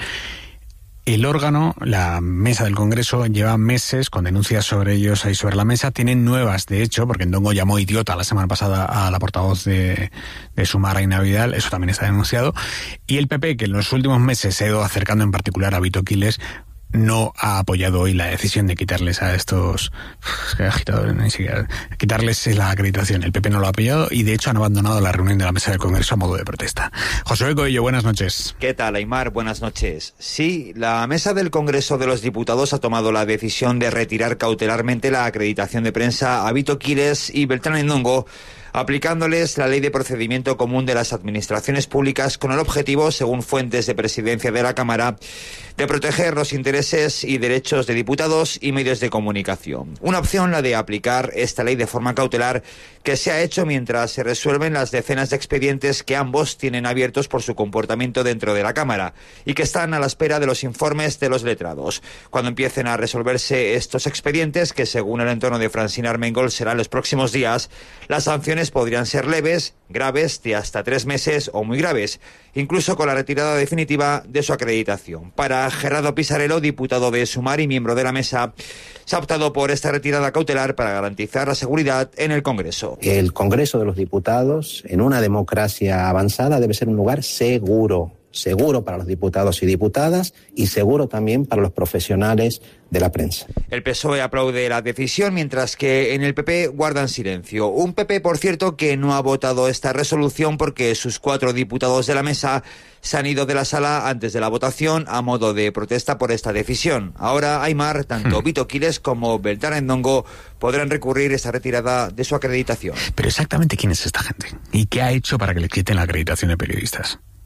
El órgano, la mesa del Congreso, lleva meses con denuncias sobre ellos ahí sobre la mesa. Tienen nuevas, de hecho, porque Endongo llamó idiota la semana pasada a la portavoz de, de Sumar, Aina Vidal, eso también está denunciado. Y el P P, que en los últimos meses se ha ido acercando en particular a Vito Quiles, no ha apoyado hoy la decisión de quitarles a estos es que agitadores, ni siquiera quitarles la acreditación. El P P no lo ha apoyado y de hecho han abandonado la reunión de la mesa del Congreso a modo de protesta. José Coello, buenas noches. ¿Qué tal, Aymar? Buenas noches. Sí, la mesa del Congreso de los Diputados ha tomado la decisión de retirar cautelarmente la acreditación de prensa a Vito Quiles y Bertrán Endongo, aplicándoles la Ley de Procedimiento Común de las Administraciones Públicas con el objetivo, según fuentes de presidencia de la Cámara, de proteger los intereses y derechos de diputados y medios de comunicación. Una opción, la de aplicar esta ley de forma cautelar, que se ha hecho mientras se resuelven las decenas de expedientes que ambos tienen abiertos por su comportamiento dentro de la Cámara y que están a la espera de los informes de los letrados. Cuando empiecen a resolverse estos expedientes, que según el entorno de Francina Armengol será en los próximos días, las sanciones podrían ser leves, graves, de hasta tres meses o muy graves, incluso con la retirada definitiva de su acreditación. Para Gerardo Pisarello, diputado de Sumar y miembro de la mesa, se ha optado por esta retirada cautelar para garantizar la seguridad en el Congreso. El Congreso de los Diputados, en una democracia avanzada, debe ser un lugar seguro. Seguro para los diputados y diputadas y seguro también para los profesionales de la prensa. El P S O E aplaude la decisión, mientras que en el P P guardan silencio. Un P P, por cierto, que no ha votado esta resolución porque sus cuatro diputados de la mesa se han ido de la sala antes de la votación a modo de protesta por esta decisión. Ahora, Aymar, tanto Vito Quiles como Bertrán Endongo podrán recurrir esta retirada de su acreditación. Pero exactamente quién es esta gente y qué ha hecho para que le quiten la acreditación de periodistas.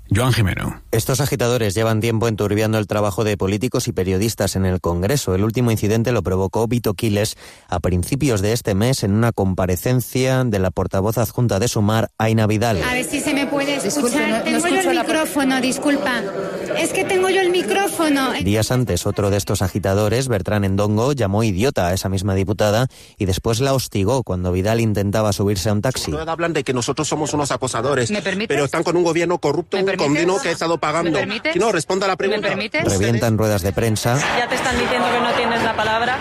Joan Jimeno. Estos agitadores llevan tiempo enturbiando el trabajo de políticos y periodistas en el Congreso. El último incidente lo provocó Vito Quiles a principios de este mes en una comparecencia de la portavoz adjunta de Sumar, Aina Vidal. A ver si se me puede escuchar. Disculpe, no, tengo no yo el la... micrófono, disculpa. Es que tengo yo el micrófono. Días antes, otro de estos agitadores, Bertrán Endongo, llamó idiota a esa misma diputada y después la hostigó cuando Vidal intentaba subirse a un taxi. Hablan de que nosotros somos unos acosadores, ¿Me permites? pero están con un gobierno corrupto, un condeno que ha estado pagando. ¿Me permites? Si no, responda a la pregunta. ¿Me permites? Revientan ruedas de prensa. Ya te están diciendo que no tienes la palabra.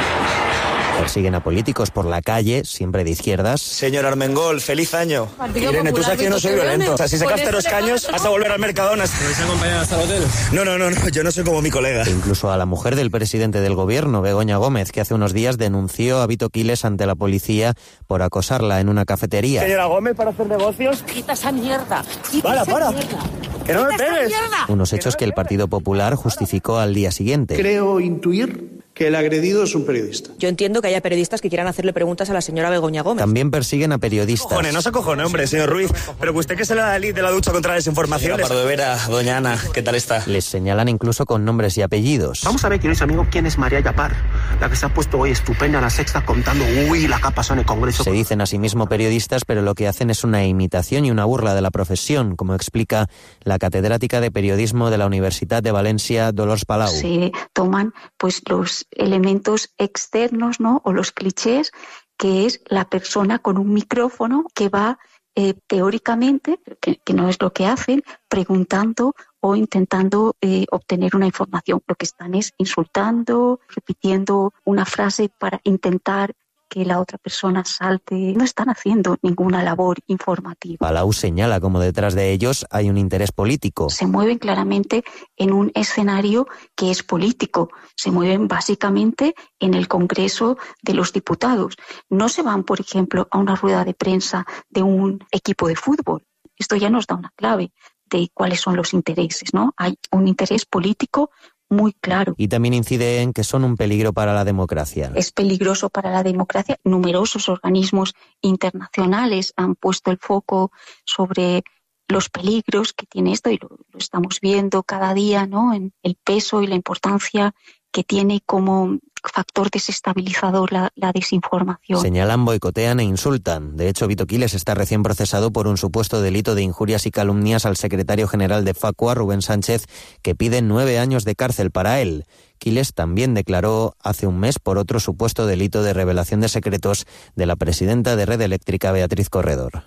Persiguen a políticos por la calle, siempre de izquierdas. Señor Armengol, feliz año. Irene, tú sabes que yo no soy violento. O sea, si sacaste los caños, vas a volver al Mercadona. ¿Me vais a acompañar hasta el hotel? No, no, no, no, yo no soy como mi colega. E incluso a la mujer del presidente del gobierno, Begoña Gómez, que hace unos días denunció a Vito Quiles ante la policía por acosarla en una cafetería. Señora Gómez, para hacer negocios. Quita esa mierda. Quita Para, esa para. mierda. Que no me pegues. Unos hechos que el Partido Popular justificó al día siguiente. Creo intuir que el agredido es un periodista. Yo entiendo que haya periodistas que quieran hacerle preguntas a la señora Begoña Gómez. También persiguen a periodistas. Cojones, no se acojone, hombre, señor Ruiz. Pero que usted que se le da de la ducha contra la desinformación. Pardo de Vera, doña Ana, ¿qué tal está? Les señalan incluso con nombres y apellidos. Vamos a ver, queridos amigos, quién es María Yapar, la que se ha puesto hoy estupenda en La Sexta contando, uy, la que ha pasado en el Congreso. Se dicen a sí mismo periodistas, pero lo que hacen es una imitación y una burla de la profesión, como explica la catedrática de periodismo de la Universidad de Valencia, Dolors Palau. Se toman pues los elementos externos, ¿no? O los clichés, que es la persona con un micrófono que va eh, teóricamente, que, que no es lo que hacen, preguntando o intentando eh, obtener una información. Lo que están es insultando, repitiendo una frase para intentar que la otra persona salte. No están haciendo ninguna labor informativa. Palau señala como detrás de ellos hay un interés político. Se mueven claramente en un escenario que es político. Se mueven básicamente en el Congreso de los Diputados. No se van, por ejemplo, a una rueda de prensa de un equipo de fútbol. Esto ya nos da una clave de cuáles son los intereses, ¿no? Hay un interés político muy claro. Y también incide en que son un peligro para la democracia. Es peligroso para la democracia. Numerosos organismos internacionales han puesto el foco sobre los peligros que tiene esto y lo, lo estamos viendo cada día, ¿no? En el peso y la importancia que tiene como factor desestabilizador la, la desinformación. Señalan, boicotean e insultan. De hecho, Vito Quiles está recién procesado por un supuesto delito de injurias y calumnias al secretario general de Facua, Rubén Sánchez, que pide nueve años de cárcel para él. Quiles también declaró hace un mes por otro supuesto delito de revelación de secretos de la presidenta de Red Eléctrica, Beatriz Corredor.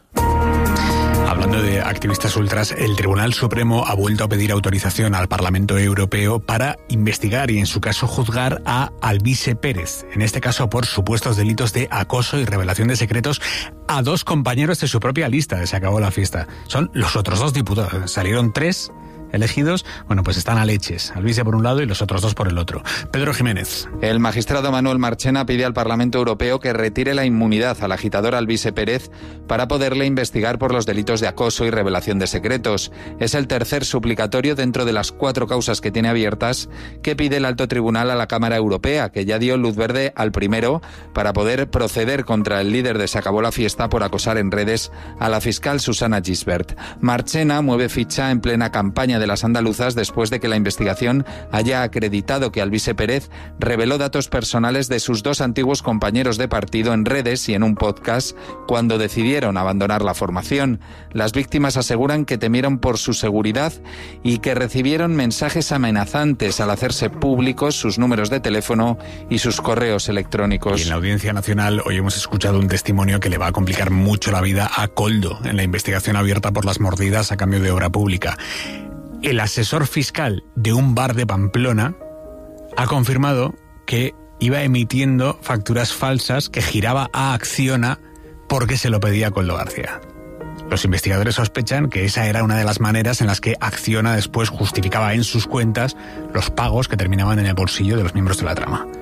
Hablando de activistas ultras, el Tribunal Supremo ha vuelto a pedir autorización al Parlamento Europeo para investigar y, en su caso, juzgar a Alvise Pérez, en este caso por supuestos delitos de acoso y revelación de secretos a dos compañeros de su propia lista de Se Acabó la Fiesta. Son los otros dos diputados. Salieron tres elegidos, bueno, pues están a leches. Alvise por un lado y los otros dos por el otro. Pedro Jiménez. El magistrado Manuel Marchena pide al Parlamento Europeo que retire la inmunidad al agitador Alvise Pérez para poderle investigar por los delitos de acoso y revelación de secretos. Es el tercer suplicatorio dentro de las cuatro causas que tiene abiertas que pide el alto tribunal a la Cámara Europea, que ya dio luz verde al primero para poder proceder contra el líder de Se Acabó la Fiesta por acosar en redes a la fiscal Susana Gisbert. Marchena mueve ficha en plena campaña de las andaluzas después de que la investigación haya acreditado que Alvise Pérez reveló datos personales de sus dos antiguos compañeros de partido en redes y en un podcast cuando decidieron abandonar la formación. Las víctimas aseguran que temieron por su seguridad y que recibieron mensajes amenazantes al hacerse públicos sus números de teléfono y sus correos electrónicos. Y en la Audiencia Nacional hoy hemos escuchado un testimonio que le va a complicar mucho la vida a Koldo en la investigación abierta por las mordidas a cambio de obra pública. El asesor fiscal de un bar de Pamplona ha confirmado que iba emitiendo facturas falsas que giraba a Acciona porque se lo pedía Koldo García. Los investigadores sospechan que esa era una de las maneras en las que Acciona después justificaba en sus cuentas los pagos que terminaban en el bolsillo de los miembros de la trama.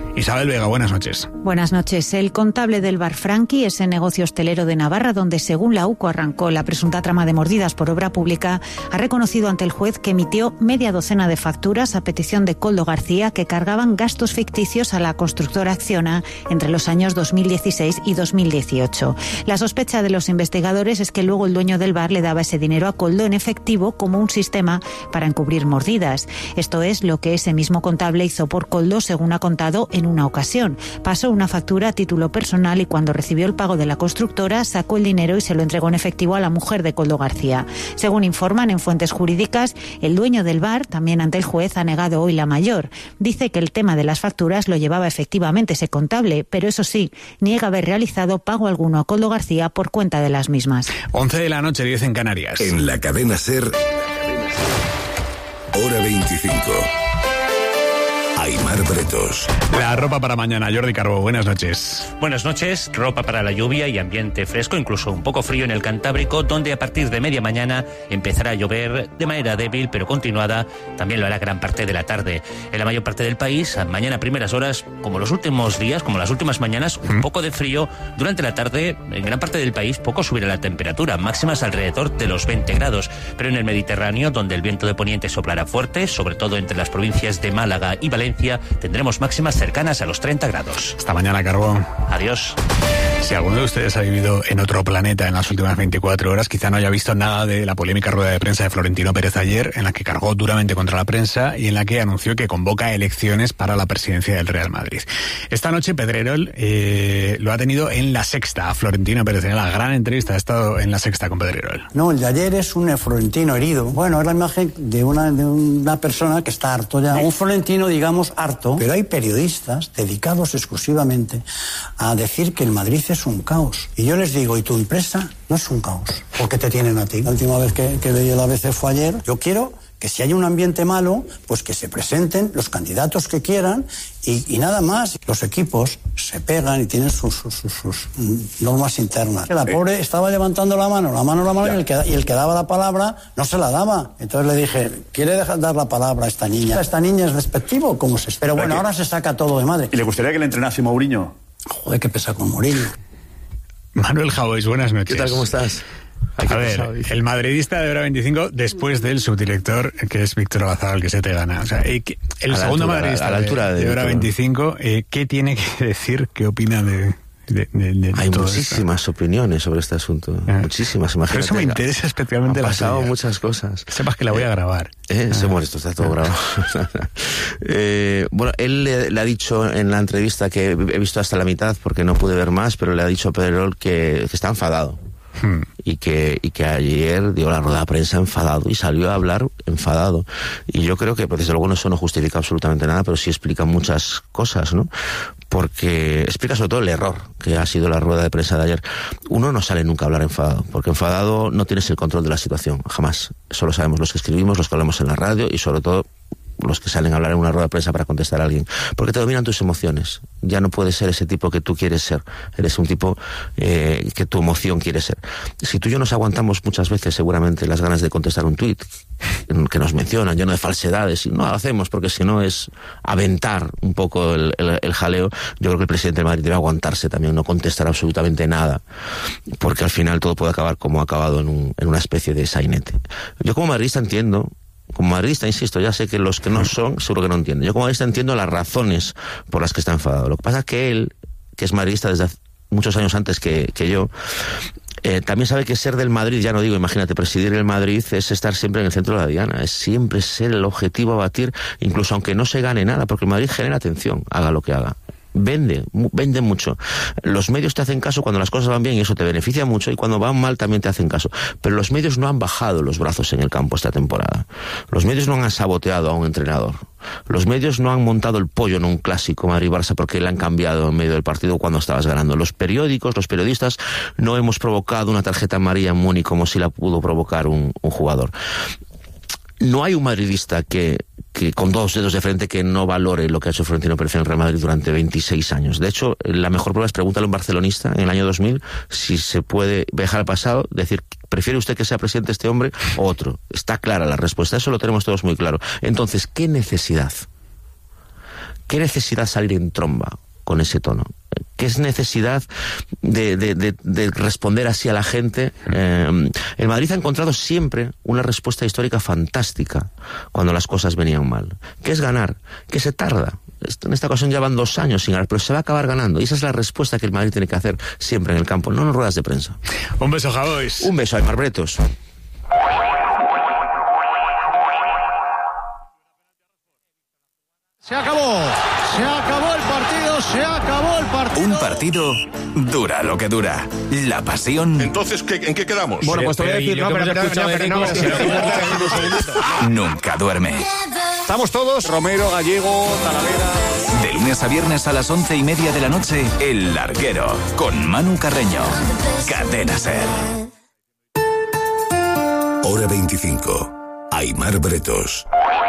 Isabel Vega, buenas noches. Buenas noches. El contable del bar Franqui, ese negocio hostelero de Navarra donde según la UCO arrancó la presunta trama de mordidas por obra pública, ha reconocido ante el juez que emitió media docena de facturas a petición de Koldo García que cargaban gastos ficticios a la constructora Acciona entre los años dos mil dieciséis y dos mil dieciocho. La sospecha de los investigadores es que luego el dueño del bar le daba ese dinero a Koldo en efectivo como un sistema para encubrir mordidas. Esto es lo que ese mismo contable hizo por Koldo, según ha contado en una ocasión. Pasó una factura a título personal y cuando recibió el pago de la constructora sacó el dinero y se lo entregó en efectivo a la mujer de Koldo García. Según informan en fuentes jurídicas, el dueño del bar, también ante el juez, ha negado hoy la mayor. Dice que el tema de las facturas lo llevaba efectivamente ese contable, pero eso sí, niega haber realizado pago alguno a Koldo García por cuenta de las mismas. once de la noche, diez en Canarias. En la cadena SER, hora veinticinco. Aimar Bretos. La ropa para mañana, Jordi Carbó, buenas noches. Buenas noches, ropa para la lluvia y ambiente fresco, incluso un poco frío en el Cantábrico, donde a partir de media mañana empezará a llover de manera débil pero continuada, también lo hará gran parte de la tarde. En la mayor parte del país, mañana a primeras horas, como los últimos días, como las últimas mañanas, un ¿Mm? poco de frío. Durante la tarde, en gran parte del país, poco subirá la temperatura, máximas alrededor de los veinte grados, pero en el Mediterráneo, donde el viento de poniente soplará fuerte, sobre todo entre las provincias de Málaga y Valencia, tendremos máximas cercanas a los treinta grados. Hasta mañana, Carbón. Adiós. Si alguno de ustedes ha vivido en otro planeta en las últimas veinticuatro horas, quizá no haya visto nada de la polémica rueda de prensa de Florentino Pérez ayer, en la que cargó duramente contra la prensa y en la que anunció que convoca elecciones para la presidencia del Real Madrid. Esta noche Pedrerol eh, lo ha tenido en La Sexta, a Florentino Pérez. En la gran entrevista ha estado en La Sexta con Pedrerol. No, el de ayer es un Florentino herido. Bueno, es la imagen de una, de una persona que está harto ya. Un Florentino, digamos, harto. Pero hay periodistas dedicados exclusivamente a decir que el Madrid es un caos. Y yo les digo, ¿y tu empresa no es un caos? ¿Por qué te tienen a ti? La última vez que, que leí el A B C fue ayer. Yo quiero que si hay un ambiente malo, pues que se presenten los candidatos que quieran y, y nada más. Los equipos se pegan y tienen sus, sus, sus, sus normas internas. La pobre estaba levantando la mano, la mano, la mano, y el, que, y el que daba la palabra no se la daba. Entonces le dije, ¿quiere dejar dar la palabra a esta niña? ¿Esta niña es despectivo? ¿Cómo se Pero bueno, ahora se saca todo de madre. ¿Y le gustaría que le entrenase Mourinho? Joder, qué pesa con Mourinho. Manuel Javois, buenas noches. ¿Qué tal, cómo estás? A ver, el madridista de hora veinticinco después del subdirector, que es Víctor Abascal, que se te gana. O sea, el segundo altura, madridista a la altura de, de, de hora veinticinco, eh, ¿qué tiene que decir? ¿Qué opina de...? De, de, de Hay todo muchísimas esto. opiniones sobre este asunto, eh. muchísimas. Imagínate, Pero eso me interesa especialmente. Han la pasado suya. muchas cosas. Que sepas que la voy a grabar. Eh, eh, ah. Bueno, esto está todo grabado. eh, bueno, él le, le ha dicho en la entrevista, que he visto hasta la mitad porque no pude ver más, pero le ha dicho a Pedrerol que, que está enfadado. Hmm. Y que y que ayer dio la rueda de prensa enfadado y salió a hablar enfadado. Y yo creo que, pues, desde luego, eso no justifica absolutamente nada, pero sí explica muchas cosas, ¿no? Porque explica sobre todo el error que ha sido la rueda de prensa de ayer. Uno no sale nunca a hablar enfadado, porque enfadado no tienes el control de la situación, jamás. Eso lo sabemos los que escribimos, los que hablamos en la radio y sobre todo los que salen a hablar en una rueda de prensa para contestar a alguien, porque te dominan tus emociones. Ya no puedes ser ese tipo que tú quieres ser, eres un tipo eh, que tu emoción quiere ser. Si tú y yo nos aguantamos muchas veces seguramente las ganas de contestar un tuit que nos mencionan, lleno de falsedades, y no lo hacemos porque si no es aventar un poco el, el, el jaleo. Yo creo que el presidente de Madrid debe aguantarse también, no contestar absolutamente nada, porque al final todo puede acabar como ha acabado en, un, en una especie de sainete. Yo como madridista entiendo, como madridista, insisto, ya sé que los que no son, seguro que no entienden. Yo como madridista entiendo las razones por las que está enfadado. Lo que pasa es que él, que es madridista desde hace muchos años antes que, que yo, eh, también sabe que ser del Madrid, ya no digo, imagínate, presidir el Madrid es estar siempre en el centro de la diana, es siempre ser el objetivo a batir, incluso aunque no se gane nada, porque el Madrid genera atención, haga lo que haga. Vende, vende mucho. Los medios te hacen caso cuando las cosas van bien y eso te beneficia mucho, y cuando van mal también te hacen caso. Pero los medios no han bajado los brazos en el campo esta temporada. Los medios no han saboteado a un entrenador. Los medios no han montado el pollo en un clásico Madrid-Barça porque le han cambiado en medio del partido cuando estabas ganando. Los periódicos, los periodistas, no hemos provocado una tarjeta amarilla en Múnich como si la pudo provocar un, un jugador. No hay un madridista que, que con dos dedos de frente que no valore lo que ha hecho Florentino Pérez en el Real Madrid durante veintiséis años. De hecho, la mejor prueba es pregúntale a un barcelonista en el año dos mil si se puede viajar al pasado, decir, ¿prefiere usted que sea presidente este hombre o otro? Está clara la respuesta, eso lo tenemos todos muy claro. Entonces, ¿qué necesidad? ¿qué necesidad salir en tromba con ese tono? ¿Qué es necesidad de, de, de, de responder así a la gente? Eh, el Madrid ha encontrado siempre una respuesta histórica fantástica cuando las cosas venían mal. ¿Qué es ganar? Que se tarda. En esta ocasión ya van dos años sin ganar, pero se va a acabar ganando. Y esa es la respuesta que el Madrid tiene que hacer siempre en el campo, no en ruedas de prensa. Un beso, Javois. Un beso, Aimar Bretos. Se acabó, se acabó el partido, se acabó el partido. Un partido dura lo que dura. La pasión. Entonces, ¿qué, ¿en qué quedamos? Bueno, pues te voy a decir, no, pero, pero, pero, pero, no, pero, nunca duerme. Estamos todos, Romero, Gallego, Talavera. De lunes a viernes a las once y media de la noche, El Larguero, con Manu Carreño. Cadena SER. Hora veinticinco. Aimar Bretos.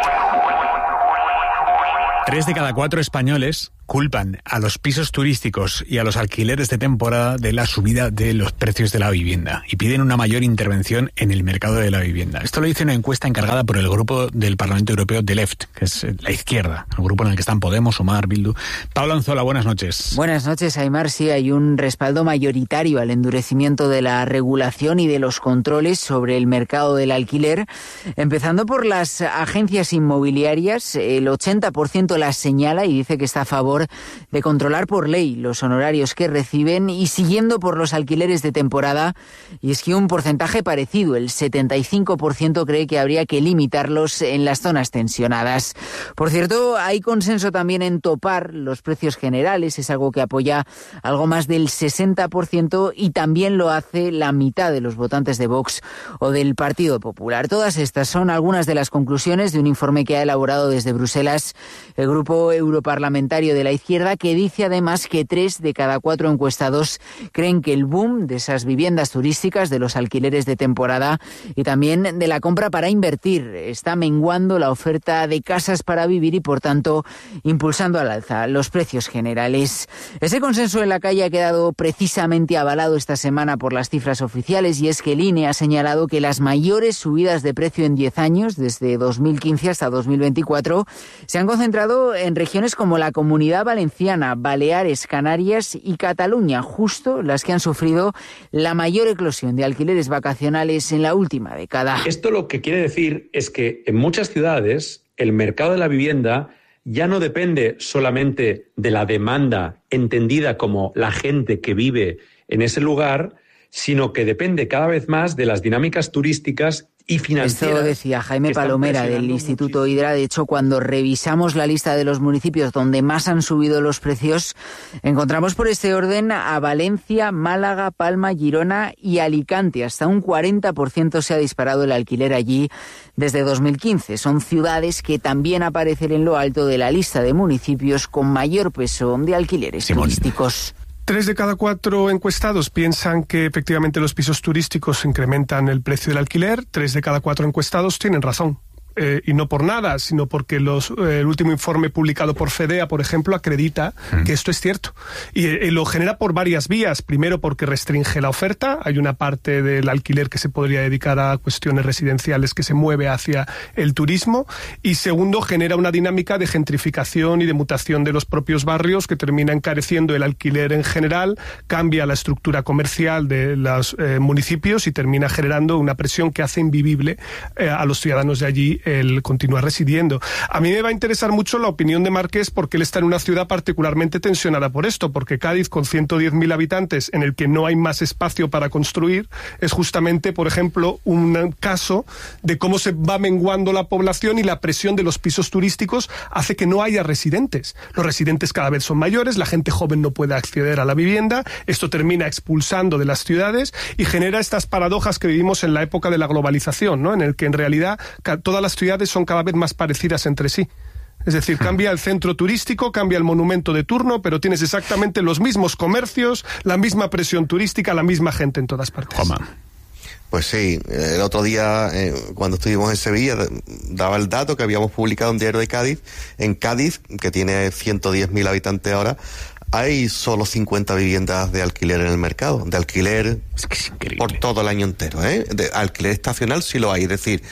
Tres de cada cuatro españoles culpan a los pisos turísticos y a los alquileres de temporada de la subida de los precios de la vivienda y piden una mayor intervención en el mercado de la vivienda. Esto lo dice una encuesta encargada por el grupo del Parlamento Europeo de Left, que es la izquierda, el grupo en el que están Podemos, Sumar, Bildu. Pablo Anzola, buenas noches. Buenas noches, Aimar. Sí, hay un respaldo mayoritario al endurecimiento de la regulación y de los controles sobre el mercado del alquiler, empezando por las agencias inmobiliarias. El ochenta por ciento las señala y dice que está a favor de controlar por ley los honorarios que reciben, y siguiendo por los alquileres de temporada, y es que un porcentaje parecido, el setenta y cinco por ciento, cree que habría que limitarlos en las zonas tensionadas. Por cierto, hay consenso también en topar los precios generales, es algo que apoya algo más del sesenta por ciento, y también lo hace la mitad de los votantes de Vox o del Partido Popular. Todas estas son algunas de las conclusiones de un informe que ha elaborado desde Bruselas el grupo europarlamentario de la izquierda, que dice además que tres de cada cuatro encuestados creen que el boom de esas viviendas turísticas, de los alquileres de temporada y también de la compra para invertir, está menguando la oferta de casas para vivir y, por tanto, impulsando al alza los precios generales. Ese consenso en la calle ha quedado precisamente avalado esta semana por las cifras oficiales, y es que el I N E ha señalado que las mayores subidas de precio en diez años, desde dos mil quince hasta dos mil veinticuatro, se han concentrado en regiones como la Comunidad Valenciana, Baleares, Canarias y Cataluña, justo las que han sufrido la mayor eclosión de alquileres vacacionales en la última década. Esto lo que quiere decir es que en muchas ciudades el mercado de la vivienda ya no depende solamente de la demanda entendida como la gente que vive en ese lugar, sino que depende cada vez más de las dinámicas turísticas y financieras. Esto decía Jaime Palomera del Instituto Hidra. De hecho, cuando revisamos la lista de los municipios donde más han subido los precios, encontramos por este orden a Valencia, Málaga, Palma, Girona y Alicante. Hasta un cuarenta por ciento se ha disparado el alquiler allí desde dos mil quince. Son ciudades que también aparecen en lo alto de la lista de municipios con mayor peso de alquileres Simón. turísticos. Tres de cada cuatro encuestados piensan que efectivamente los pisos turísticos incrementan el precio del alquiler. Tres de cada cuatro encuestados tienen razón. Eh, y no por nada, sino porque los, eh, el último informe publicado por FEDEA, por ejemplo, acredita mm. que esto es cierto. Y eh, lo genera por varias vías. Primero, porque restringe la oferta. Hay una parte del alquiler que se podría dedicar a cuestiones residenciales que se mueve hacia el turismo. Y segundo, genera una dinámica de gentrificación y de mutación de los propios barrios que termina encareciendo el alquiler en general, cambia la estructura comercial de los eh, municipios y termina generando una presión que hace invivible eh, a los ciudadanos de allí el continuar residiendo. A mí me va a interesar mucho la opinión de Marqués, porque él está en una ciudad particularmente tensionada por esto, porque Cádiz, con ciento diez mil habitantes, en el que no hay más espacio para construir, es justamente, por ejemplo, un caso de cómo se va menguando la población, y la presión de los pisos turísticos hace que no haya residentes. Los residentes cada vez son mayores, la gente joven no puede acceder a la vivienda, esto termina expulsando de las ciudades y genera estas paradojas que vivimos en la época de la globalización, ¿no? En el que en realidad todas las ciudades son cada vez más parecidas entre sí. Es decir, cambia el centro turístico, cambia el monumento de turno, pero tienes exactamente los mismos comercios, la misma presión turística, la misma gente en todas partes. Joma. Pues sí, el otro día, eh, cuando estuvimos en Sevilla, daba el dato que habíamos publicado en Diario de Cádiz. En Cádiz, que tiene ciento diez mil habitantes ahora, hay solo cincuenta viviendas de alquiler en el mercado. De alquiler es que es increíble. Por todo el año entero, ¿eh? De alquiler estacional sí lo hay, es decir,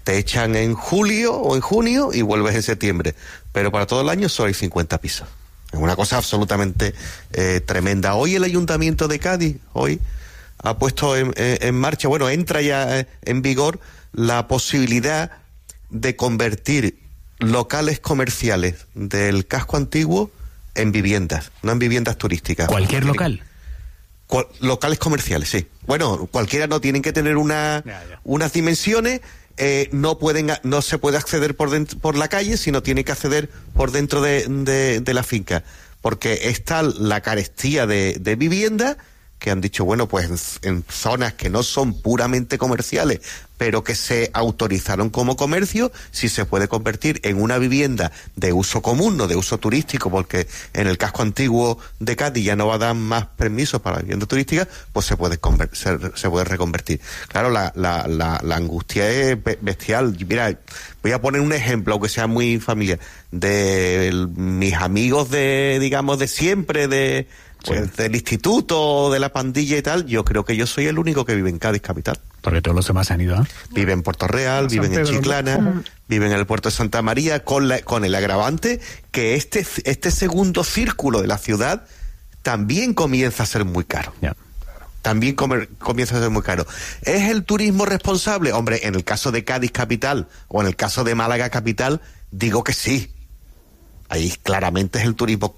te echan en julio o en junio y vuelves en septiembre. Pero para todo el año solo hay cincuenta pisos. Es una cosa absolutamente eh, tremenda. Hoy el Ayuntamiento de Cádiz, hoy, ha puesto en, en, en marcha, bueno, entra ya en vigor la posibilidad de convertir locales comerciales del casco antiguo en viviendas, no en viviendas turísticas. ¿Cualquier local? Cual, locales comerciales, sí. Bueno, cualquiera, no tienen que tener una, ya, ya. unas dimensiones. Eh, no pueden, no se puede acceder por dentro, por la calle, sino tiene que acceder por dentro de, de, de la finca, porque está la carestía de, de vivienda, que han dicho, bueno, pues en, en zonas que no son puramente comerciales, pero que se autorizaron como comercio, si se puede convertir en una vivienda de uso común, no de uso turístico, porque en el casco antiguo de Cádiz ya no va a dar más permisos para vivienda turística, pues se puede conver- se, se puede reconvertir. Claro, la, la, la, la angustia es bestial. Mira, voy a poner un ejemplo, aunque sea muy familiar, de el, mis amigos de, digamos, de siempre, de pues sí. del instituto, de la pandilla y tal. Yo creo que yo soy el único que vive en Cádiz capital. Porque todos los demás han ido, ¿eh? Viven en Puerto Real, viven en Chiclana, uh-huh. viven en el puerto de Santa María, con la, con el agravante que este, este segundo círculo de la ciudad también comienza a ser muy caro. Yeah. También comer, comienza a ser muy caro. ¿Es el turismo responsable? Hombre, en el caso de Cádiz capital o en el caso de Málaga capital, digo que sí. Ahí claramente es el turismo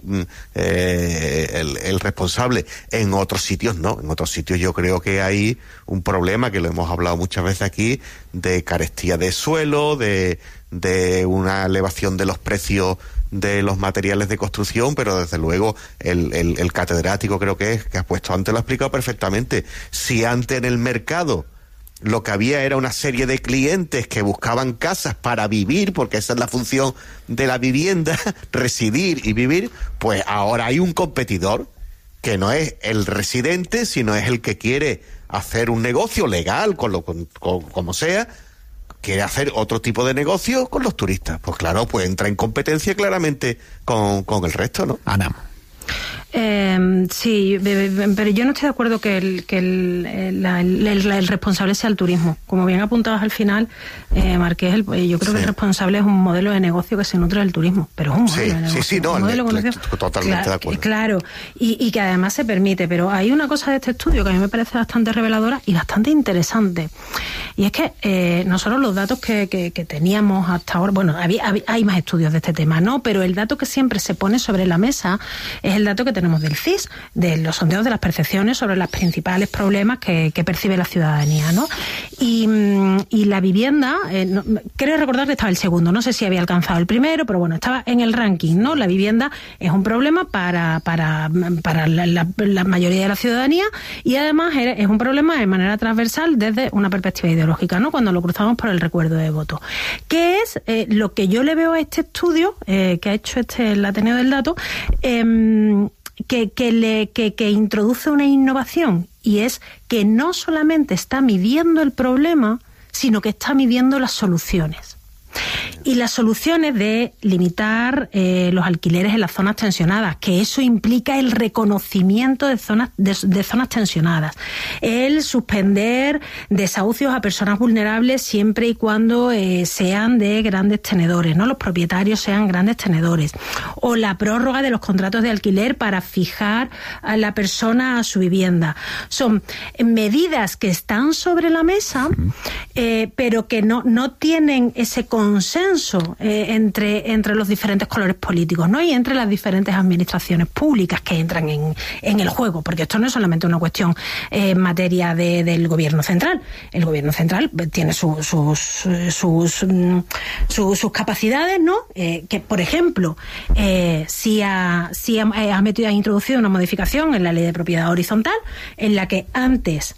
eh, el, el responsable. En otros sitios no. En otros sitios yo creo que hay un problema, que lo hemos hablado muchas veces aquí, de carestía de suelo, de, de una elevación de los precios de los materiales de construcción, pero desde luego el, el, el catedrático creo que es, que ha puesto antes, lo ha explicado perfectamente. Si antes en el mercado lo que había era una serie de clientes que buscaban casas para vivir, porque esa es la función de la vivienda, residir y vivir, pues ahora hay un competidor que no es el residente, sino es el que quiere hacer un negocio legal, con lo con, con, como sea, quiere hacer otro tipo de negocio con los turistas. Pues claro, pues entra en competencia claramente con, con el resto, ¿no? Ana. Eh, sí, pero yo no estoy de acuerdo que el, que el, la, el, el, el responsable sea el turismo. Como bien apuntabas al final, eh, Marqués, el, yo creo sí. que el responsable es un modelo de negocio que se nutre del turismo, pero es un modelo sí, de negocio. Sí, sí, no, un modelo le, de negocio, totalmente claro, de acuerdo. Claro, y, y que además se permite, pero hay una cosa de este estudio que a mí me parece bastante reveladora y bastante interesante. Y es que eh, nosotros los datos que, que, que teníamos hasta ahora, bueno, había, había, hay más estudios de este tema, ¿no? Pero el dato que siempre se pone sobre la mesa es el dato que tenemos del C I S, de los sondeos de las percepciones sobre los principales problemas que, que percibe la ciudadanía, ¿no? Y, y la vivienda, eh, no, creo recordar que estaba el segundo, no sé si había alcanzado el primero, pero bueno, estaba en el ranking, ¿no? La vivienda es un problema para, para, para la, la, la mayoría de la ciudadanía y además es un problema de manera transversal desde una perspectiva ideológica, ¿no? Cuando lo cruzamos por el recuerdo de voto. ¿Qué es eh, lo que yo le veo a este estudio eh, que ha hecho este el Ateneo del Dato? Eh, Que, que, le, que, que introduce una innovación, y es que no solamente está midiendo el problema, sino que está midiendo las soluciones. Y las soluciones de limitar eh, los alquileres en las zonas tensionadas, que eso implica el reconocimiento de zonas de, de zonas tensionadas, el suspender desahucios a personas vulnerables siempre y cuando eh, sean de grandes tenedores, no los propietarios sean grandes tenedores, o la prórroga de los contratos de alquiler para fijar a la persona a su vivienda. Son medidas que están sobre la mesa, eh, pero que no no tienen ese consenso eh, entre, entre los diferentes colores políticos, ¿no? Y entre las diferentes administraciones públicas que entran en, en el juego, porque esto no es solamente una cuestión eh, en materia de, del gobierno central. El gobierno central tiene su, sus, sus, sus, sus capacidades, ¿no? Eh, que, por ejemplo, eh, si, ha, si ha, ha, metido, ha introducido una modificación en la ley de propiedad horizontal, en la que antes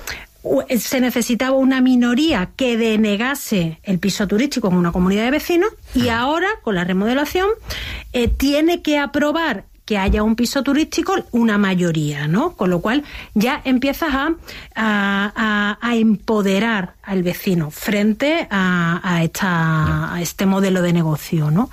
se necesitaba una minoría que denegase el piso turístico en una comunidad de vecinos, y ahora, con la remodelación, eh, tiene que aprobar que haya un piso turístico una mayoría, ¿no? Con lo cual ya empiezas a, a, a, a empoderar al vecino frente a, a, esta, a este modelo de negocio, ¿no?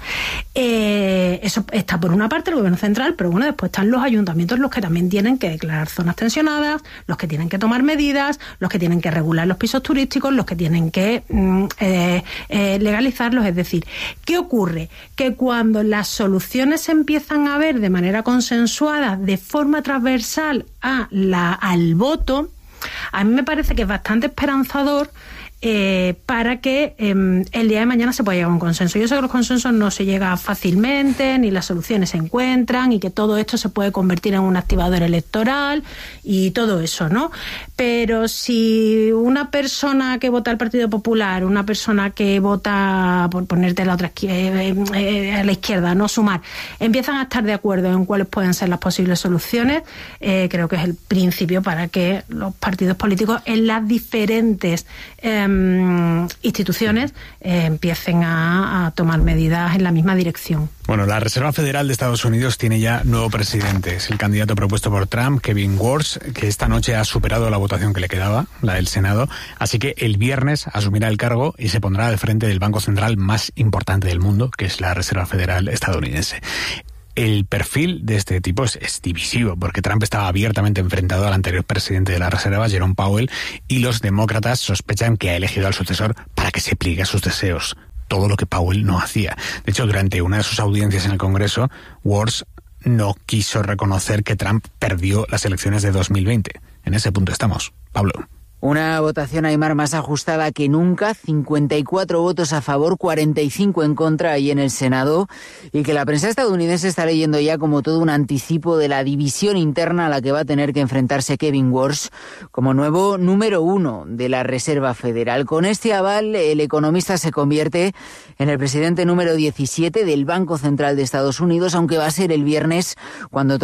Eh, eso está por una parte el gobierno central, pero bueno, después están los ayuntamientos los que también tienen que declarar zonas tensionadas, los que tienen que tomar medidas, los que tienen que regular los pisos turísticos, los que tienen que mm, eh, eh, legalizarlos. Es decir, ¿qué ocurre? Que cuando las soluciones se empiezan a ver de manera consensuada, de forma transversal a la, al voto, a mí me parece que es bastante esperanzador eh, para que eh, el día de mañana se pueda llegar a un consenso. Yo sé que los consensos no se llega fácilmente, ni las soluciones se encuentran, y que todo esto se puede convertir en un activador electoral y todo eso, ¿no? Pero si una persona que vota al Partido Popular, una persona que vota, por ponerte a la otra eh, eh, a la izquierda, no Sumar, empiezan a estar de acuerdo en cuáles pueden ser las posibles soluciones, eh, creo que es el principio para que los partidos políticos en las diferentes eh, instituciones eh, empiecen a, a tomar medidas en la misma dirección. Bueno, la Reserva Federal de Estados Unidos tiene ya nuevo presidente. Es el candidato propuesto por Trump, Kevin Warsh, que esta noche ha superado la votación que le quedaba, la del Senado. Así que el viernes asumirá el cargo y se pondrá al frente del banco central más importante del mundo, que es la Reserva Federal estadounidense. El perfil de este tipo es, es divisivo, porque Trump estaba abiertamente enfrentado al anterior presidente de la Reserva, Jerome Powell, y los demócratas sospechan que ha elegido al sucesor para que se pliegue a sus deseos, todo lo que Powell no hacía. De hecho, durante una de sus audiencias en el Congreso, Warsh no quiso reconocer que Trump perdió las elecciones de dos mil veinte. En ese punto estamos. Pablo. Una votación, Aimar, más ajustada que nunca, cincuenta y cuatro votos a favor, cuarenta y cinco en contra ahí en el Senado, y que la prensa estadounidense está leyendo ya como todo un anticipo de la división interna a la que va a tener que enfrentarse Kevin Warsh como nuevo número uno de la Reserva Federal. Con este aval, el economista se convierte en el presidente número diecisiete del Banco Central de Estados Unidos, aunque va a ser el viernes cuando